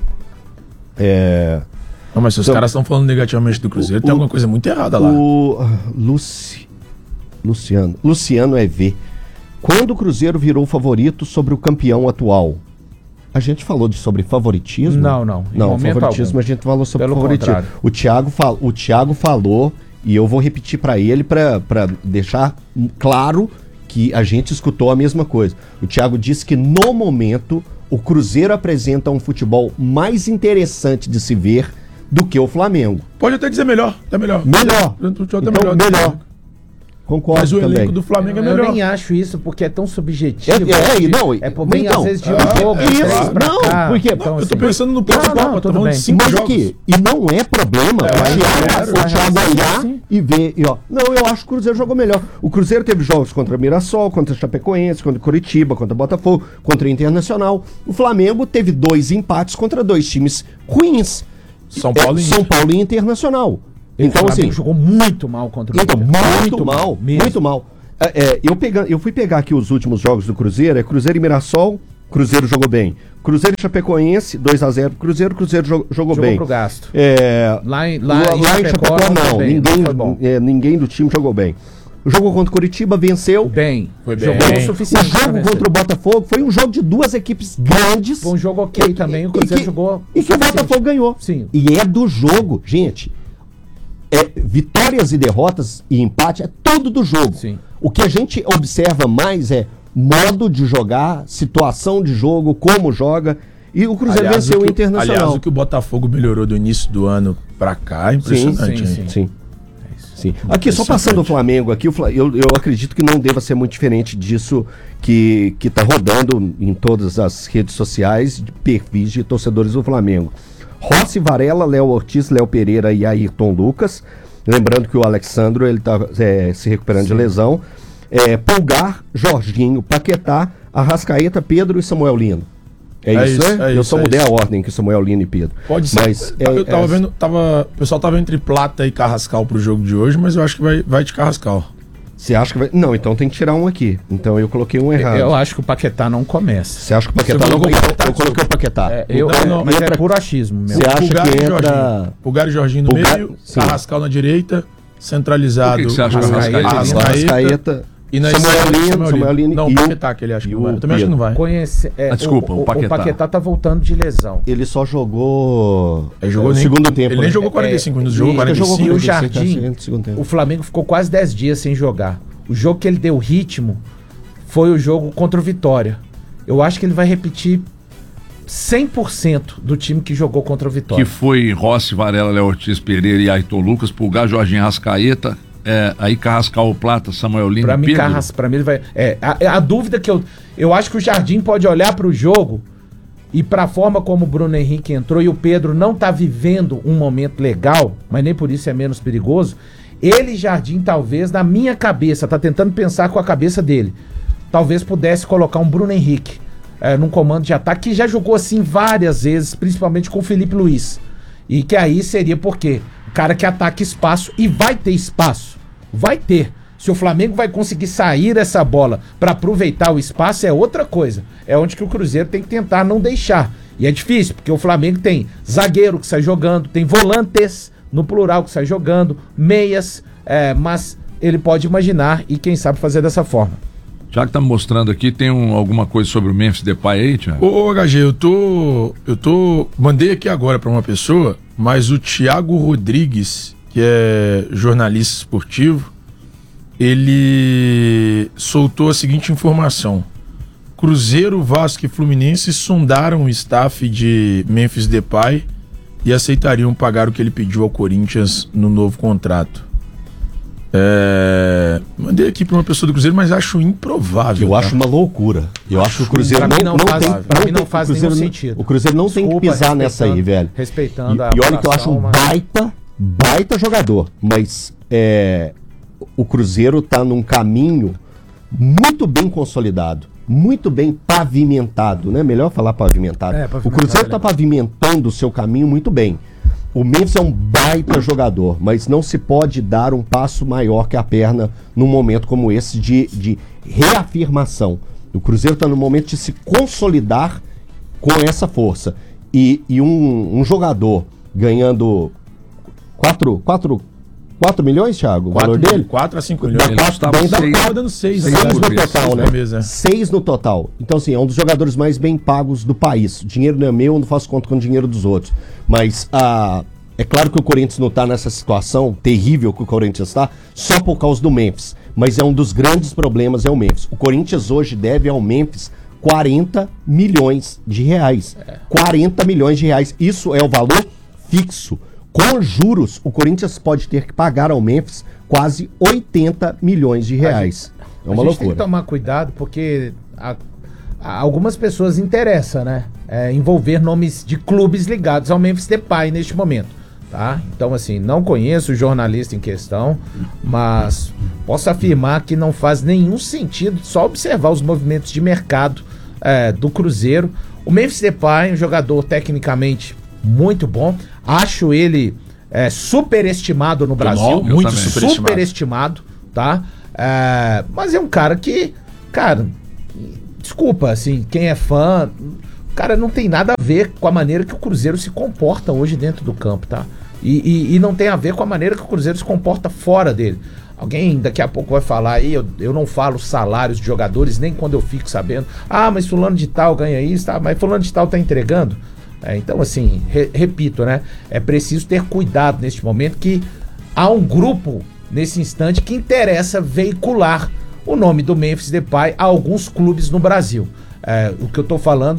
Não, mas se os caras estão falando negativamente do Cruzeiro, tem alguma coisa muito errada lá. Luciano EV. Quando o Cruzeiro virou favorito sobre o campeão atual? A gente falou sobre favoritismo? Não. Não, favoritismo a gente falou sobre favoritismo. Contrário. O Thiago falou, e eu vou repetir para ele para deixar claro que a gente escutou a mesma coisa. O Thiago disse que no momento o Cruzeiro apresenta um futebol mais interessante de se ver do que o Flamengo. Pode até dizer melhor, é melhor. Melhor. Melhor. Concordo Mas o também. elenco do Flamengo é Eu melhor. nem acho isso, porque é tão subjetivo. Bem, então, às vezes, de um jogo, isso, três pra não, cá. porque Então, Eu tô assim, pensando no próximo Copa, tô tudo falando bem. de 5 Mas jogos. aqui, e não é problema o Thiago olhar sim. e ver, e ó, não, eu acho que o Cruzeiro jogou melhor. O Cruzeiro teve jogos contra Mirassol, contra Chapecoense, contra Curitiba, contra Botafogo, contra Internacional. O Flamengo teve 2 empates contra 2 times ruins. São Paulo e Internacional. Então, o Flamengo assim, jogou muito mal contra o então, Cruzeiro. muito mal. Eu fui pegar aqui os últimos jogos do Cruzeiro, Cruzeiro e Mirassol, Cruzeiro jogou bem. Cruzeiro e Chapecoense, 2-0 Cruzeiro jogou bem. Pro gasto. Lá em Chapecó não, bem, ninguém do time jogou bem. O jogo contra o Curitiba venceu. Foi bem. Jogou o O suficiente. jogo contra o Botafogo foi um jogo de 2 equipes grandes. Foi um jogo ok também, o Cruzeiro jogou. E que o Botafogo ganhou. Sim. E é do jogo, gente. Vitórias e derrotas e empate é tudo do jogo. Sim. O que a gente observa mais é modo de jogar, situação de jogo, como joga. E o Cruzeiro venceu o Internacional. Aliás, o que o Botafogo melhorou do início do ano pra cá é impressionante. Sim. Aqui, só passando o Flamengo aqui, eu acredito que não deva ser muito diferente disso que tá rodando em todas as redes sociais de perfis de torcedores do Flamengo. Rossi, Varela, Léo Ortiz, Léo Pereira e Ayrton Lucas. Lembrando que o Alexandro ele tá se recuperando de lesão. Pulgar, Jorginho, Paquetá, Arrascaeta, Pedro e Samuel Lino. É isso, né? Eu só mudei a ordem que Samuel Lino e Pedro. Pode ser. Mas, eu tava vendo, o pessoal tava entre Plata e Carrascal pro jogo de hoje, mas eu acho que vai de Carrascal. Você acha que vai... Não, então tem que tirar um aqui. Então eu coloquei um errado. Eu acho que o Paquetá não começa. Você acha que o Paquetá não começa? Eu coloquei o Paquetá. Mas é puro achismo mesmo. Você acha que entra... Pulgar e Jorginho no meio, sim. Carrascal na direita, centralizado. Por que você acha que Arrascaeta? E na Samuel Lino não, o Paquetá que ele acha que vai. Eu também acho que não vai. Desculpa, o Paquetá tá voltando de lesão. Ele só jogou no segundo tempo. Ele nem jogou 45 minutos, jogou 45. E o Jardim, o Flamengo ficou quase 10 dias sem jogar. O jogo que ele deu ritmo foi o jogo contra o Vitória. Eu acho que ele vai repetir 100% do time que jogou contra o Vitória. Que foi Rossi, Varela, Léo Ortiz, Pereira e Ayrton Lucas, Pulgar, Jorginho, Arrascaeta, aí Carrascal, Plata, Samuel Lino, pra mim, Pedro. Pra mim ele vai... A dúvida que eu acho que o Jardim pode olhar pro jogo e pra forma como o Bruno Henrique entrou e o Pedro não tá vivendo um momento legal, mas nem por isso é menos perigoso. Ele, Jardim, talvez, na minha cabeça, tá tentando pensar com a cabeça dele, talvez pudesse colocar um Bruno Henrique num comando de ataque, que já jogou assim várias vezes, principalmente com o Felipe Luiz. E que aí seria porque o cara que ataca espaço, e vai ter espaço, vai ter. Se o Flamengo vai conseguir sair essa bola para aproveitar o espaço, é outra coisa. É onde que o Cruzeiro tem que tentar não deixar. E é difícil, porque o Flamengo tem zagueiro que sai jogando, tem volantes, no plural, que sai jogando, meias, mas ele pode imaginar e quem sabe fazer dessa forma. Já que tá mostrando aqui, tem alguma coisa sobre o Memphis Depay aí, Thiago? Ô HG, mandei aqui agora para uma pessoa, mas o Thiago Rodrigues, que é jornalista esportivo, ele soltou a seguinte informação: Cruzeiro, Vasco e Fluminense sondaram o staff de Memphis Depay e aceitariam pagar o que ele pediu ao Corinthians no novo contrato. Mandei aqui para uma pessoa do Cruzeiro, mas acho improvável. Eu acho uma loucura. Eu acho que o Cruzeiro não faz nenhum sentido. O Cruzeiro não tem que pisar nessa aí, velho. Respeitando e olha que eu acho um baita jogador, mas o Cruzeiro tá num caminho muito bem consolidado, muito bem pavimentado, né? Melhor falar pavimentado. O Cruzeiro tá pavimentando o seu caminho muito bem. O Memphis é um baita jogador, mas não se pode dar um passo maior que a perna num momento como esse de reafirmação. O Cruzeiro está no momento de se consolidar com essa força. E um jogador ganhando 4 milhões, Thiago? O valor dele? 4 a 5 milhões. Ele estava dando 6 no total, né? 6 no total. Então, assim, é um dos jogadores mais bem pagos do país. O dinheiro não é meu, eu não faço conta com o dinheiro dos outros. Mas é claro que o Corinthians não está nessa situação terrível que o Corinthians está só por causa do Memphis. Mas é um dos grandes problemas, é o Memphis. O Corinthians hoje deve ao Memphis 40 milhões de reais. 40 milhões de reais. Isso é o valor fixo. Com juros, o Corinthians pode ter que pagar ao Memphis quase 80 milhões de reais. É uma a gente loucura. tem que tomar cuidado porque algumas pessoas interessam, né? Envolver nomes de clubes ligados ao Memphis Depay neste momento, tá? Então, assim, não conheço o jornalista em questão, mas posso afirmar que não faz nenhum sentido só observar os movimentos de mercado do Cruzeiro. O Memphis Depay, um jogador tecnicamente muito bom, acho ele superestimado no Brasil. Muito superestimado, tá? Mas é um cara que, cara, desculpa, assim, quem é fã, cara, não tem nada a ver com a maneira que o Cruzeiro se comporta hoje dentro do campo, tá? E não tem a ver com a maneira que o Cruzeiro se comporta fora dele. Alguém daqui a pouco vai falar aí, eu não falo salários de jogadores, nem quando eu fico sabendo. Ah, mas fulano de tal ganha isso, tá? Mas fulano de tal tá entregando. Então, assim, repito, né? É preciso ter cuidado neste momento que há um grupo, nesse instante, que interessa veicular o nome do Memphis Depay a alguns clubes no Brasil. O que eu tô falando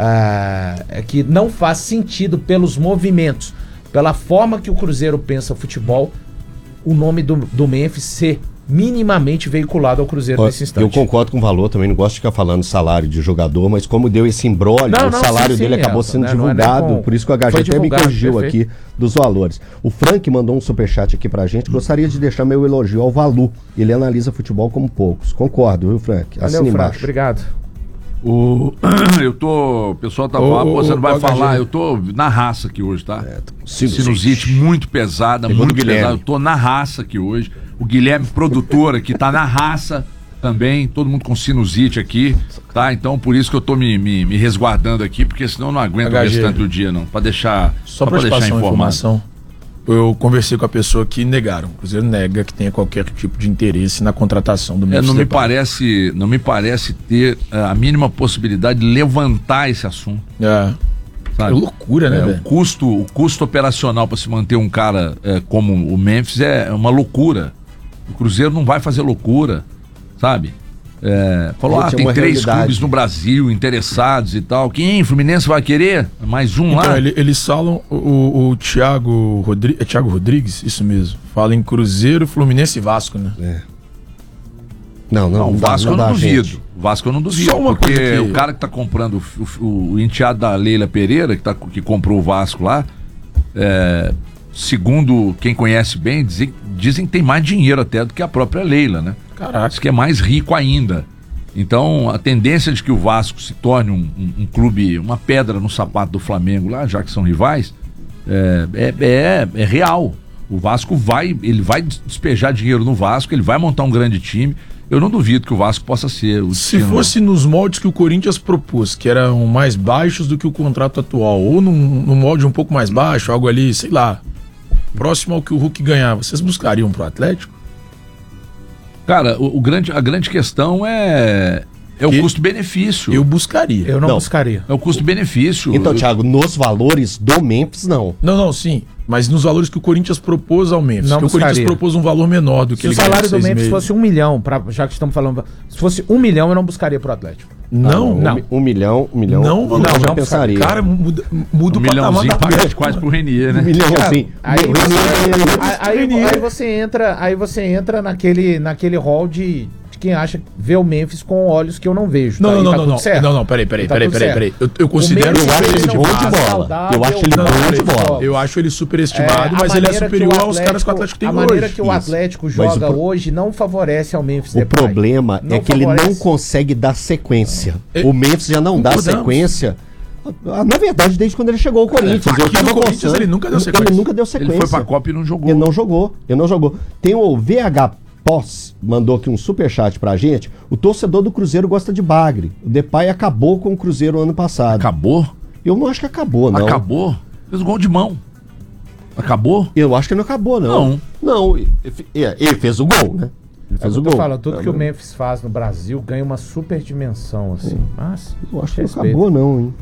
é que não faz sentido pelos movimentos, pela forma que o Cruzeiro pensa futebol, o nome do Memphis ser minimamente veiculado ao Cruzeiro nesse instante. Eu concordo com o valor, também não gosto de ficar falando salário de jogador, mas como deu esse imbróglio, o salário dele acabou sendo divulgado, por isso que o HG até me corrigiu aqui dos valores. O Frank mandou um superchat aqui pra gente, gostaria de deixar meu elogio ao Valu, ele analisa futebol como poucos. Concordo, viu, Frank? Valeu, Frank, obrigado. O pessoal tá falando, você não vai falar, eu tô na raça aqui hoje, tá? Sinusite muito pesada, muito pesada, eu tô na raça aqui hoje. O Guilherme, produtor aqui, tá na raça também, todo mundo com sinusite aqui, tá? Então por isso que eu tô me resguardando aqui, porque senão eu não aguento o restante do dia, não. Pra deixar informação. Eu conversei com a pessoa que negaram. O Cruzeiro nega que tenha qualquer tipo de interesse na contratação do Memphis Depay. Não me parece ter a mínima possibilidade de levantar esse assunto. É loucura, né, velho? O custo operacional para se manter um cara como o Memphis é uma loucura. O Cruzeiro não vai fazer loucura, sabe? Falou, tem 3 clubes no Brasil interessados e tal. Quem? Fluminense vai querer? Mais um lá? Eles falam, o Thiago Rodrigues, Thiago Rodrigues? Isso mesmo. Fala em Cruzeiro, Fluminense e Vasco, né? Não, o Vasco eu não duvido. O Vasco eu não duvido, porque o cara que tá comprando o enteado da Leila Pereira, que comprou o Vasco lá, segundo quem conhece bem, dizem que tem mais dinheiro até do que a própria Leila, né? Caraca. Diz que é mais rico ainda. Então, a tendência de que o Vasco se torne um clube, uma pedra no sapato do Flamengo lá, já que são rivais, é real. O Vasco vai despejar dinheiro no Vasco, ele vai montar um grande time. Eu não duvido que o Vasco possa ser o Se fosse nos moldes que o Corinthians propôs, que eram mais baixos do que o contrato atual, ou num molde um pouco mais baixo, algo ali, sei lá, próximo ao que o Hulk ganhava, vocês buscariam pro Atlético? Cara, a grande questão é o custo-benefício. Eu buscaria. Eu não buscaria. É o custo-benefício. Então, Thiago, nos valores do Memphis, não. Não, sim. Mas nos valores que o Corinthians propôs ao Memphis. Não o Corinthians propôs um valor menor do que ele ganha. Se o salário do Memphis fosse 1 milhão, já que estamos falando... Se fosse 1 milhão, eu não buscaria pro Atlético. Não. 1 milhão. Não, já pensaria. Cara, muda o patamar da paga quase pro Renier, né? 1 milhão, sim. Aí você entra naquele hall de quem acha vê o Memphis com olhos que eu não vejo. Não, peraí. Eu considero. Eu acho ele bom de bola. Eu acho ele bom de bola. Eu acho ele superestimado, mas ele é superior aos caras que o Atlético tem hoje. A maneira que o Atlético joga hoje não favorece ao Memphis Depay. O problema é que ele não consegue dar sequência. O Memphis já não dá sequência. Na verdade, desde quando ele chegou ao Corinthians. Ele nunca deu sequência. Ele foi pra Copa e não jogou. Ele não jogou. Tem o VH Pós, mandou aqui um superchat pra gente. O torcedor do Cruzeiro gosta de bagre. O Depay acabou com o Cruzeiro ano passado. Acabou? Eu não acho que acabou, não. Acabou? Fez gol de mão. Acabou? Eu acho que não acabou, não. Não, ele fez o gol, né? Ele fez o gol. Tudo que o Memphis faz no Brasil ganha uma super dimensão, assim. Mas eu acho que não acabou, não, hein?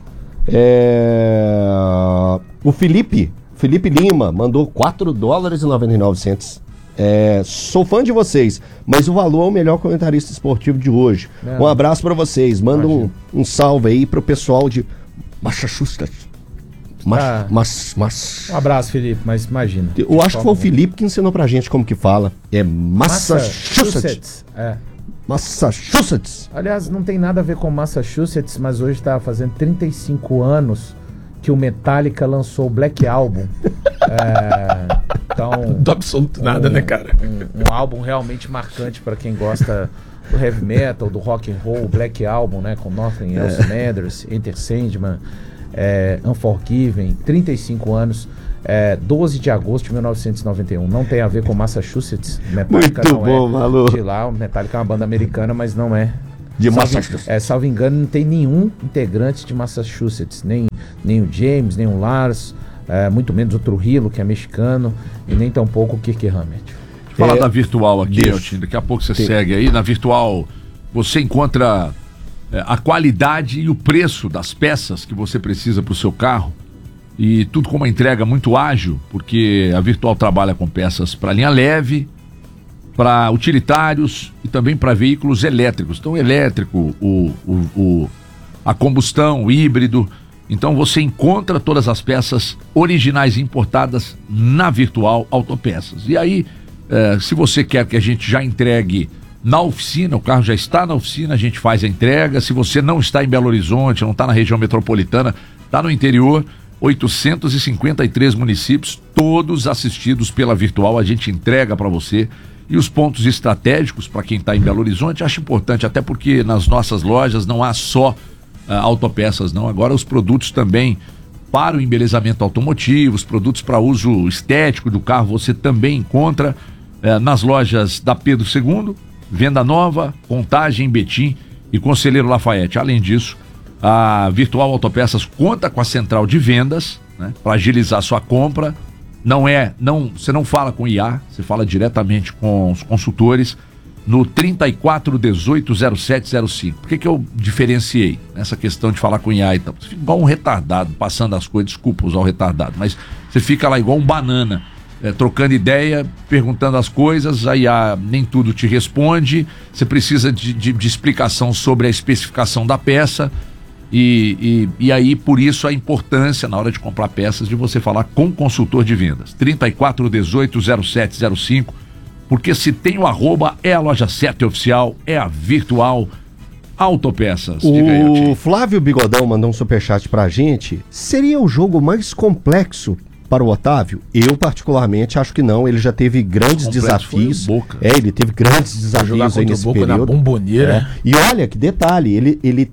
O Felipe Lima mandou $4,99. Sou fã de vocês, mas o Valor é o melhor comentarista esportivo de hoje. Um abraço pra vocês. Manda um salve aí pro pessoal de Massachusetts. Mas. Um abraço, Felipe, mas imagina. Eu acho que foi o Felipe que ensinou pra gente como que fala. É Massachusetts. Massachusetts. Aliás, não tem nada a ver com Massachusetts, mas hoje tá fazendo 35 anos que o Metallica lançou o Black Album. Então, Do absoluto nada, né, cara? Um álbum realmente marcante para quem gosta do heavy metal, do rock and roll, Black Album, né, com Nothing Else Matters, Enter Sandman, Unforgiven, 35 anos, 12 de agosto de 1991. Não tem a ver com Massachusetts. Metallica Muito não bom, Malu. de lá. O Metallica é uma banda americana, mas não é. De Massachusetts. Salvo engano, não tem nenhum integrante de Massachusetts, nem o James, nem o Lars, muito menos o Trujillo, que é mexicano, e nem tampouco o Kirk Hammett. Falar da Virtual aqui, Eltinho, daqui a pouco você segue aí. Na Virtual você encontra a qualidade e o preço das peças que você precisa para o seu carro, e tudo com uma entrega muito ágil, porque a Virtual trabalha com peças para linha leve, para utilitários e também para veículos elétricos. Então, elétrico, a combustão, o híbrido. Então você encontra todas as peças originais importadas na Virtual Autopeças. E aí, se você quer que a gente já entregue na oficina, o carro já está na oficina, a gente faz a entrega. Se você não está em Belo Horizonte, não está na região metropolitana, está no interior, 853 municípios, todos assistidos pela Virtual, a gente entrega para você. E os pontos estratégicos para quem está em Belo Horizonte, acho importante, até porque nas nossas lojas não há só autopeças, não. Agora os produtos também para o embelezamento automotivo, os produtos para uso estético do carro, você também encontra nas lojas da Pedro II, Venda Nova, Contagem, Betim e Conselheiro Lafayette. Além disso, a Virtual Autopeças conta com a central de vendas, né, para agilizar sua compra. Você não fala com IA, você fala diretamente com os consultores no 34180705. Por que eu diferenciei nessa questão de falar com IA e tal? Você fica igual um retardado, passando as coisas, desculpa usar o retardado, mas você fica lá igual um banana, trocando ideia, perguntando as coisas, a IA nem tudo te responde, você precisa de explicação sobre a especificação da peça. E aí, por isso, a importância na hora de comprar peças de você falar com o consultor de vendas. 34180705, porque se tem o arroba, é a loja certa e oficial, é a Virtual Autopeças. O Flávio Bigodão mandou um superchat pra gente. Seria o jogo mais complexo para o Otávio? Eu, particularmente, acho que não. Ele já teve grandes desafios. Boca. Ele teve grandes desafios aí nesse Boca período. na Bomboneira. E olha que detalhe, ele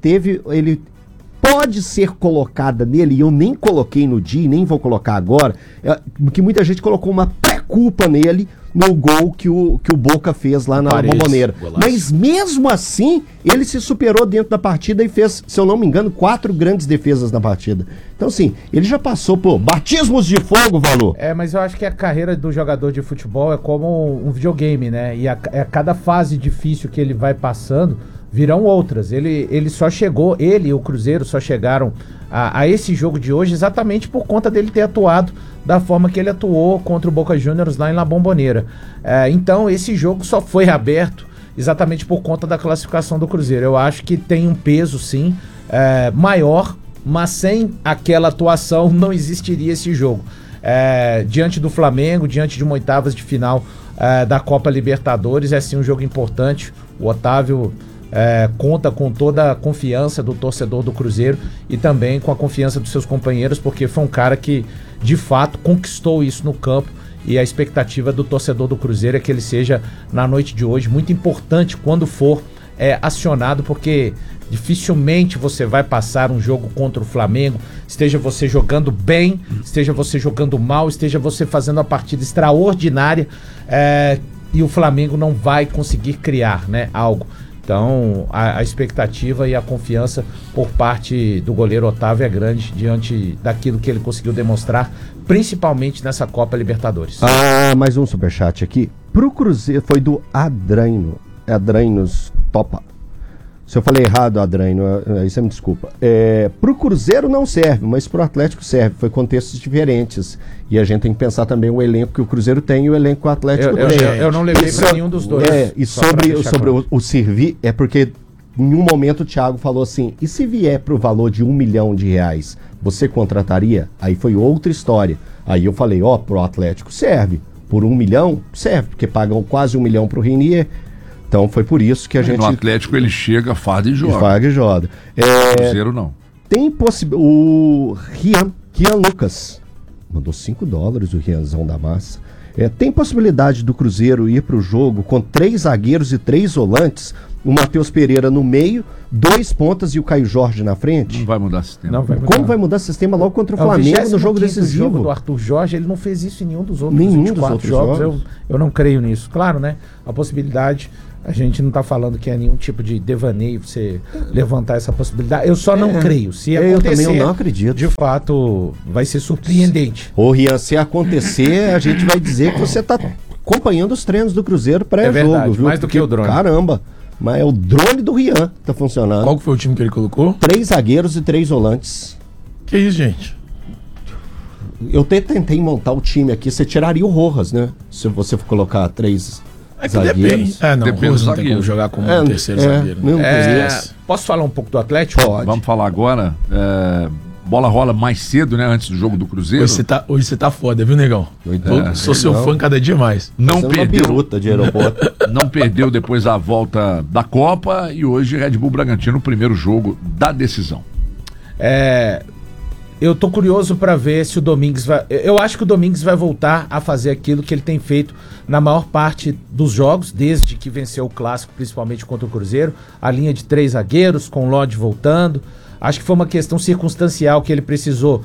pode ser colocada nele, e eu nem coloquei no dia e nem vou colocar agora, que muita gente colocou uma pré-culpa nele no gol que o Boca fez lá na Bomboneira. Mas mesmo assim, ele se superou dentro da partida e fez, se eu não me engano, 4 grandes defesas na partida. Então, assim, ele já passou por batismos de fogo, Valor. Mas eu acho que a carreira do jogador de futebol é como um videogame, né? E a cada fase difícil que ele vai passando, virão outras. Ele só chegou, ele e o Cruzeiro só chegaram a esse jogo de hoje exatamente por conta dele ter atuado da forma que ele atuou contra o Boca Juniors lá em La Bombonera. Então esse jogo só foi aberto exatamente por conta da classificação do Cruzeiro. Eu acho que tem um peso sim maior, mas sem aquela atuação não existiria esse jogo. Diante do Flamengo, diante de uma oitavas de final da Copa Libertadores, é sim um jogo importante. O Otávio conta com toda a confiança do torcedor do Cruzeiro e também com a confiança dos seus companheiros, porque foi um cara que de fato conquistou isso no campo, e a expectativa do torcedor do Cruzeiro é que ele seja, na noite de hoje, muito importante quando for acionado, porque dificilmente você vai passar um jogo contra o Flamengo, esteja você jogando bem, esteja você jogando mal, esteja você fazendo uma partida extraordinária, e o Flamengo não vai conseguir criar, né, algo. Então, a expectativa e a confiança por parte do goleiro Otávio é grande diante daquilo que ele conseguiu demonstrar, principalmente nessa Copa Libertadores. Mais um superchat aqui. Pro Cruzeiro, foi do Adrainos Topa. Se eu falei errado, Adraino, aí você me desculpa. Pro Cruzeiro não serve, mas pro Atlético serve. Foi contextos diferentes. E a gente tem que pensar também o elenco que o Cruzeiro tem e o elenco que o Atlético tem. Eu não levei para nenhum dos dois. E sobre o servir, é porque em um momento o Thiago falou assim, e se vier pro valor de R$1 milhão, você contrataria? Aí foi outra história. Aí eu falei, pro Atlético serve. Por R$1 milhão, serve, porque pagam quase R$1 milhão pro Renier. Então foi por isso que a gente... No Atlético ele chega, farda e joga. Farda e joga. Cruzeiro não. Tem possibilidade... O Rian Lucas mandou $5, o Rianzão da massa. Tem possibilidade do Cruzeiro ir para o jogo com 3 zagueiros e 3 volantes, o Matheus Pereira no meio, 2 pontas e o Caio Jorge na frente? Não vai mudar o sistema. Não vai mudar. Como vai mudar o sistema logo contra o Flamengo no jogo decisivo? O jogo do Arthur Jorge, ele não fez isso em nenhum dos outros Nenhum 24 dos outros jogos. Eu não creio nisso. Claro, né? A possibilidade... A gente não está falando que é nenhum tipo de devaneio você levantar essa possibilidade. Eu só não creio. Se acontecer, eu também não acredito. De fato, vai ser surpreendente. Ô, Rian, se acontecer, a gente vai dizer que você está acompanhando os treinos do Cruzeiro pré-jogo, viu? Mais do que o drone. Caramba, mas é o drone do Rian que tá funcionando. Qual que foi o time que ele colocou? 3 zagueiros e 3 volantes. Que isso, gente? Eu tentei montar o time aqui, você tiraria o Rojas, né? Se você for colocar 3 zagueiros. Depende. Não, Depende o Rojas do não tem como zagueiro. jogar como um terceiro zagueiro. Não Posso falar um pouco do Atlético? Pode. Vamos falar agora. Bola rola mais cedo, né? Antes do jogo do Cruzeiro. Hoje você tá foda, viu, negão? Sou seu fã cada dia mais. Não Uma perdeu. biruta de aeroporto. Não perdeu depois a volta da Copa e hoje Red Bull Bragantino, o primeiro jogo da decisão. Eu tô curioso para ver se o Domingues vai... Eu acho que o Domingues vai voltar a fazer aquilo que ele tem feito na maior parte dos jogos, desde que venceu o Clássico, principalmente contra o Cruzeiro. A linha de 3 zagueiros, com o Lodge voltando. Acho que foi uma questão circunstancial que ele precisou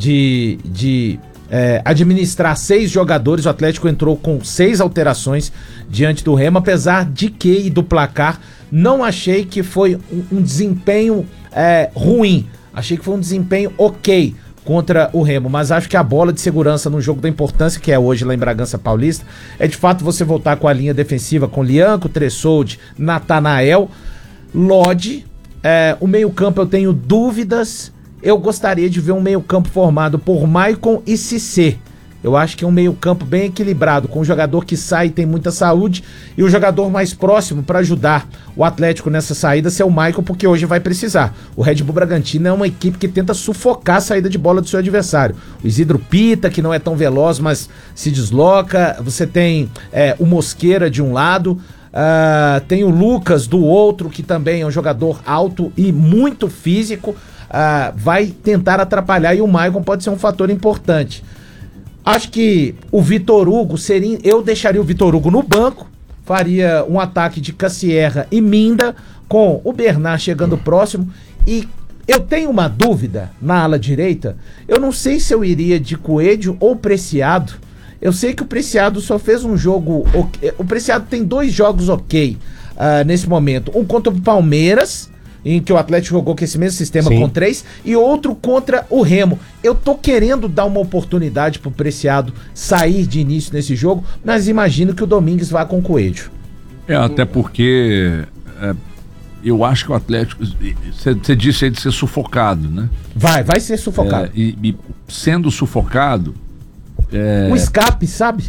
de administrar 6 jogadores. O Atlético entrou com 6 alterações diante do Remo, apesar de que, e do placar, não achei que foi um desempenho ruim. Achei que foi um desempenho ok contra o Remo, mas acho que a bola de segurança no jogo da importância, que é hoje lá em Bragança Paulista, é de fato você voltar com a linha defensiva com Lianco, Tressoldi, Natanael, Lodge. O meio-campo eu tenho dúvidas. Eu gostaria de ver um meio-campo formado por Maicon e Cissé. Eu acho que é um meio-campo bem equilibrado, com um jogador que sai e tem muita saúde, e o jogador mais próximo para ajudar o Atlético nessa saída ser o Maicon, porque hoje vai precisar. O Red Bull Bragantino é uma equipe que tenta sufocar a saída de bola do seu adversário. O Isidro Pita, que não é tão veloz, mas se desloca. Você tem o Mosqueira de um lado, tem o Lucas do outro, que também é um jogador alto e muito físico. Vai tentar atrapalhar, e o Maicon pode ser um fator importante. Acho que o Vitor Hugo eu deixaria o Vitor Hugo no banco, faria um ataque de Cassierra e Minda, com o Bernard chegando próximo. E eu tenho uma dúvida na ala direita. Eu não sei se eu iria de Coelho ou Preciado. Eu sei que o Preciado só fez um jogo ok. O Preciado tem 2 jogos ok nesse momento. Um contra o Palmeiras, em que o Atlético jogou com esse mesmo sistema com 3, e outro contra o Remo. Eu tô querendo dar uma oportunidade pro Preciado sair de início nesse jogo, mas imagino que o Domingues vá com o Coelho. Até porque eu acho que o Atlético, você disse aí de ser sufocado, né? Vai ser sufocado. E sendo sufocado... O escape, sabe?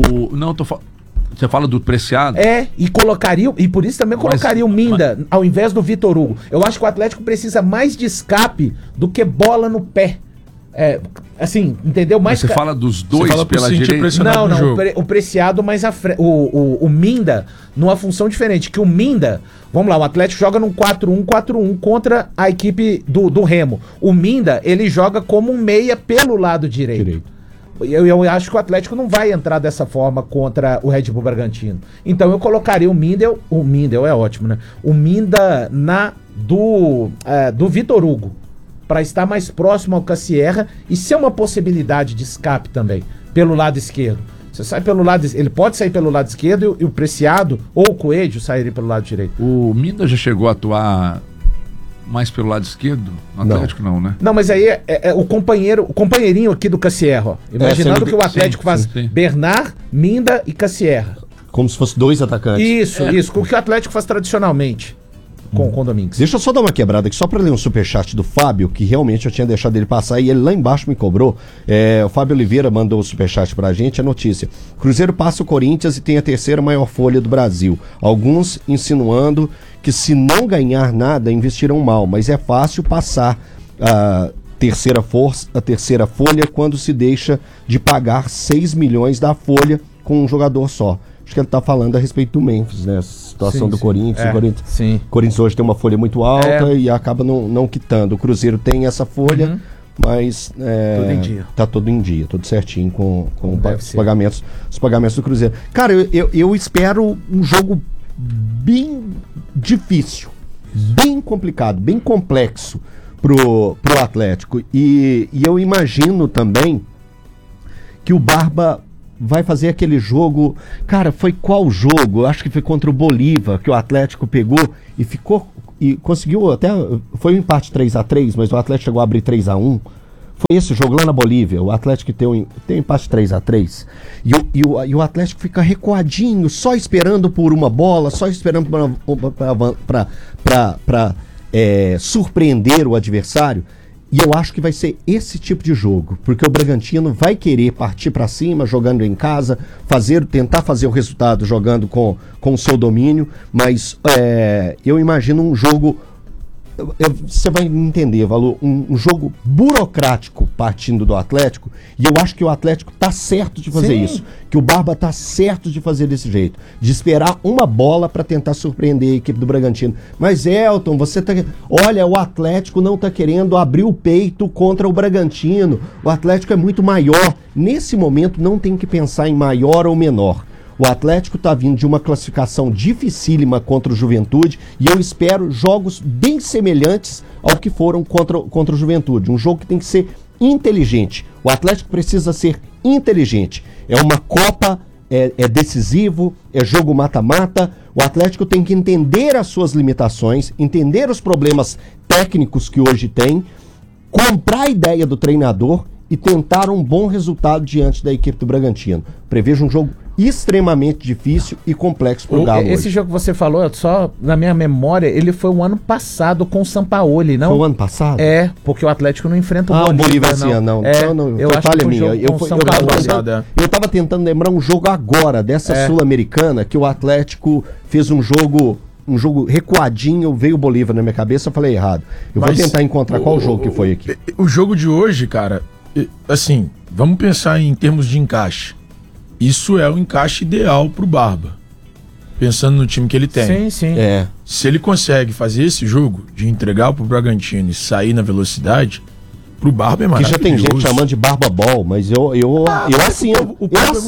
Você fala do Preciado? E colocaria, e por isso também colocaria o Minda ao invés do Vitor Hugo. Eu acho que o Atlético precisa mais de escape do que bola no pé. Assim, entendeu? Mais você fala dos dois pela direita? Não, o Preciado mais o Minda numa função diferente. Que o Minda, vamos lá, o Atlético joga num 4-1-4-1 contra a equipe do Remo. O Minda, ele joga como um meia pelo lado direito. Eu acho que o Atlético não vai entrar dessa forma contra o Red Bull Bragantino. Então eu colocaria o Mindel é ótimo, né? O Minda do Vitor Hugo, para estar mais próximo ao Cassierra e ser uma possibilidade de escape também, pelo lado esquerdo. Você sai pelo lado, ele pode sair pelo lado esquerdo e o Preciado ou o Coelho sairia pelo lado direito. O Minda já chegou a atuar mais pelo lado esquerdo? No Atlético não, né? Não, mas aí é o companheirinho aqui do Cassierra, ó. Imaginando que o Atlético faz Bernard, Minda e Cassierra. Como se fosse 2 atacantes. Isso, o que o Atlético faz tradicionalmente. com o Domingues. Deixa eu só dar uma quebrada aqui, só para ler um superchat do Fábio, que realmente eu tinha deixado ele passar e ele lá embaixo me cobrou. O Fábio Oliveira mandou o superchat pra gente, a notícia. Cruzeiro passa o Corinthians e tem a terceira maior folha do Brasil. Alguns insinuando que se não ganhar nada, investirão mal, mas é fácil passar a terceira folha quando se deixa de pagar 6 milhões da folha com um jogador só. Acho que ele está falando a respeito do Memphis, né? A situação do Corinthians. O Corinthians hoje tem uma folha muito alta e acaba não quitando. O Cruzeiro tem essa folha, mas tudo em dia. Tá tudo em dia, tudo certinho com os pagamentos do Cruzeiro. Cara, eu espero um jogo bem difícil, bem complicado, bem complexo pro Atlético. E eu imagino também que o Barba vai fazer aquele jogo. Cara, foi qual jogo? Eu acho que foi contra o Bolívar, que o Atlético pegou e ficou e conseguiu até. Foi um empate 3-3, mas o Atlético chegou a abrir 3-1. Foi esse jogo lá na Bolívia. O Atlético tem um empate 3-3. E o Atlético fica recuadinho, só esperando por uma bola, só esperando para surpreender o adversário. E eu acho que vai ser esse tipo de jogo, porque o Bragantino vai querer partir para cima, jogando em casa, tentar fazer o resultado jogando com o seu domínio, mas eu imagino um jogo, você vai entender, Valor, um jogo burocrático partindo do Atlético, e eu acho que o Atlético tá certo de fazer isso, que o Barba tá certo de fazer desse jeito, de esperar uma bola para tentar surpreender a equipe do Bragantino. Mas Elton, olha, o Atlético não tá querendo abrir o peito contra o Bragantino, o Atlético é muito maior. Nesse momento não tem que pensar em maior ou menor. O Atlético está vindo de uma classificação dificílima contra o Juventude e eu espero jogos bem semelhantes ao que foram contra o Juventude. Um jogo que tem que ser inteligente. O Atlético precisa ser inteligente. É uma Copa, é decisivo, é jogo mata-mata. O Atlético tem que entender as suas limitações, entender os problemas técnicos que hoje tem, comprar a ideia do treinador e tentar um bom resultado diante da equipe do Bragantino. Prevejo um jogo extremamente difícil e complexo pro Galo. Esse jogo que você falou, só na minha memória, ele foi o ano passado com o Sampaoli, não? Foi o ano passado? É, porque o Atlético não enfrenta o Bolívar. O Bolívar esse ano, não. Eu acho que minha. Eu tava tentando lembrar um jogo agora, dessa Sul-Americana, que o Atlético fez um jogo recuadinho, veio o Bolívar na minha cabeça, eu falei errado. Vou tentar encontrar qual jogo que foi aqui. O jogo de hoje, cara, assim, vamos pensar em termos de encaixe. Isso é o encaixe ideal pro Barba, pensando no time que ele tem. Sim. Se ele consegue fazer esse jogo de entregar pro Bragantino e sair na velocidade, pro Barba é maravilhoso. Que já tem gente chamando de Barba Ball, mas eu assino.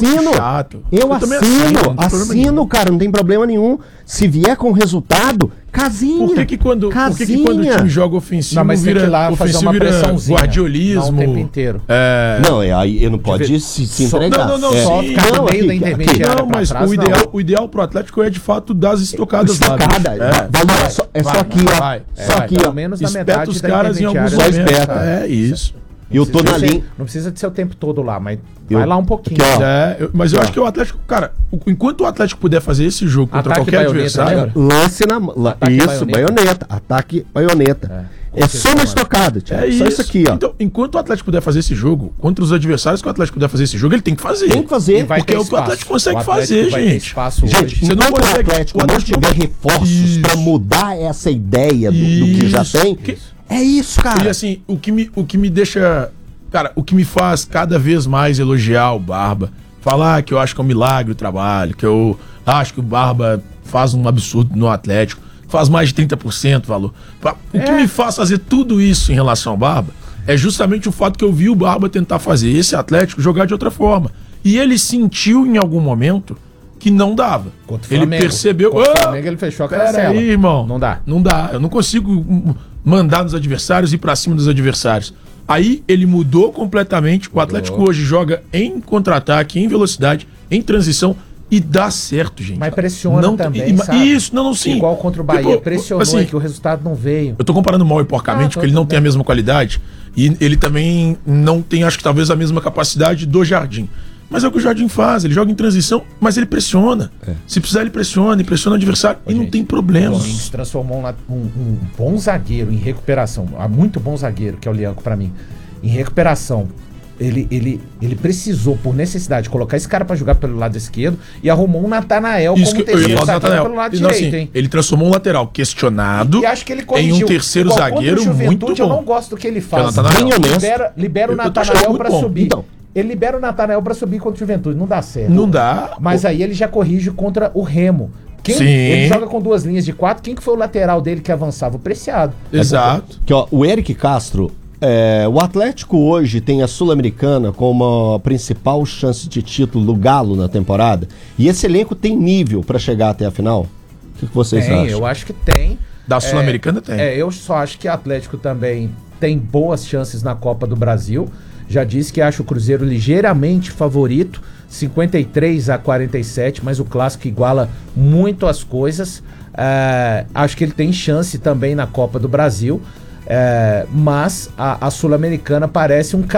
Eu assino, cara, não tem problema nenhum. Se vier com resultado, casinha. Por que quando o time joga ofensivo, mas vira, tem que lá fazer uma pressãozinha, guardiolismo? O tempo inteiro. Não, aí ele não pode se entregar. Só ficar no meio da intermediária. Não, mas o ideal pro Atlético é de fato dar as estocadas lá. Só aqui, ó. Só aqui, pelo menos na metade os da caras em alguns momentos. É isso. Eu tô na linha. Não precisa de ser o tempo todo lá, mas vai lá um pouquinho. Mas eu acho que o Atlético, cara, enquanto o Atlético puder fazer esse jogo contra qualquer adversário. Lance na. Isso, baioneta. Ataque, baioneta. É só uma estocada, Thiago. Só isso aqui, ó. Então, enquanto o Atlético puder fazer esse jogo, contra os adversários que o Atlético puder fazer esse jogo, ele tem que fazer. Tem que fazer. Porque é o que o Atlético consegue fazer, gente. Gente, você não consegue. O Atlético não tiver reforços pra mudar essa ideia do que já tem. É isso, cara. E assim, o que me deixa. Cara, o que me faz cada vez mais elogiar o Barba, falar que eu acho que é um milagre o trabalho, que eu acho que o Barba faz um absurdo no Atlético, faz mais de 30% valor. O que me faz fazer tudo isso em relação ao Barba é justamente o fato que eu vi o Barba tentar fazer esse Atlético jogar de outra forma. E ele sentiu em algum momento que não dava. Ele percebeu. Contra o Flamengo, ele fechou a cancela. Pera aí, irmão. Não dá. Não dá. Eu não consigo mandar nos adversários e ir pra cima dos adversários. Aí ele mudou completamente. O Atlético hoje joga em contra-ataque, em velocidade, em transição e dá certo, gente. Mas pressiona também, sabe? Isso, sim. Igual contra o Bahia, pressionou assim, que o resultado não veio. Eu tô comparando mal e porcamente, porque ele não tem a mesma qualidade e ele também não tem, acho que talvez, a mesma capacidade do Jardim. Mas é o que o Jardim faz, ele joga em transição, mas ele pressiona. Se precisar, ele pressiona o adversário e não tem problema. O Domingos transformou um bom zagueiro em recuperação, muito bom zagueiro, que é o Lianco pra mim. Em recuperação, ele precisou, por necessidade, colocar esse cara pra jogar pelo lado esquerdo e arrumou um Natanael Isso como que eu ia terceiro falar do zagueiro Natanael. pelo lado Então, direito, assim, hein? ele transformou um lateral questionado E acho que ele em corrigiu. um terceiro Igual contra o zagueiro Juventude, muito eu bom. não gosto do que ele faz. Que é o Natanael. Bem honesto. Libera o Eu tô achando Natanael muito pra bom. subir. Então. Ele libera o Natanael pra subir contra o Juventude. Não dá certo. Não dá. Mas aí ele já corrige contra o Remo. Sim. Ele joga com 2 linhas de 4. Quem que foi o lateral dele que avançava? O Preciado. Exato. Que, ó, o Eric Castro, o Atlético hoje tem a Sul-Americana como a principal chance de título do Galo na temporada. E esse elenco tem nível pra chegar até a final? O que vocês acham? Eu acho que tem. Da Sul-Americana tem. Eu só acho que o Atlético também tem boas chances na Copa do Brasil. Já disse que acha o Cruzeiro ligeiramente favorito, 53-47, mas o Clássico iguala muito as coisas. Acho que ele tem chance também na Copa do Brasil, mas a Sul-Americana parece um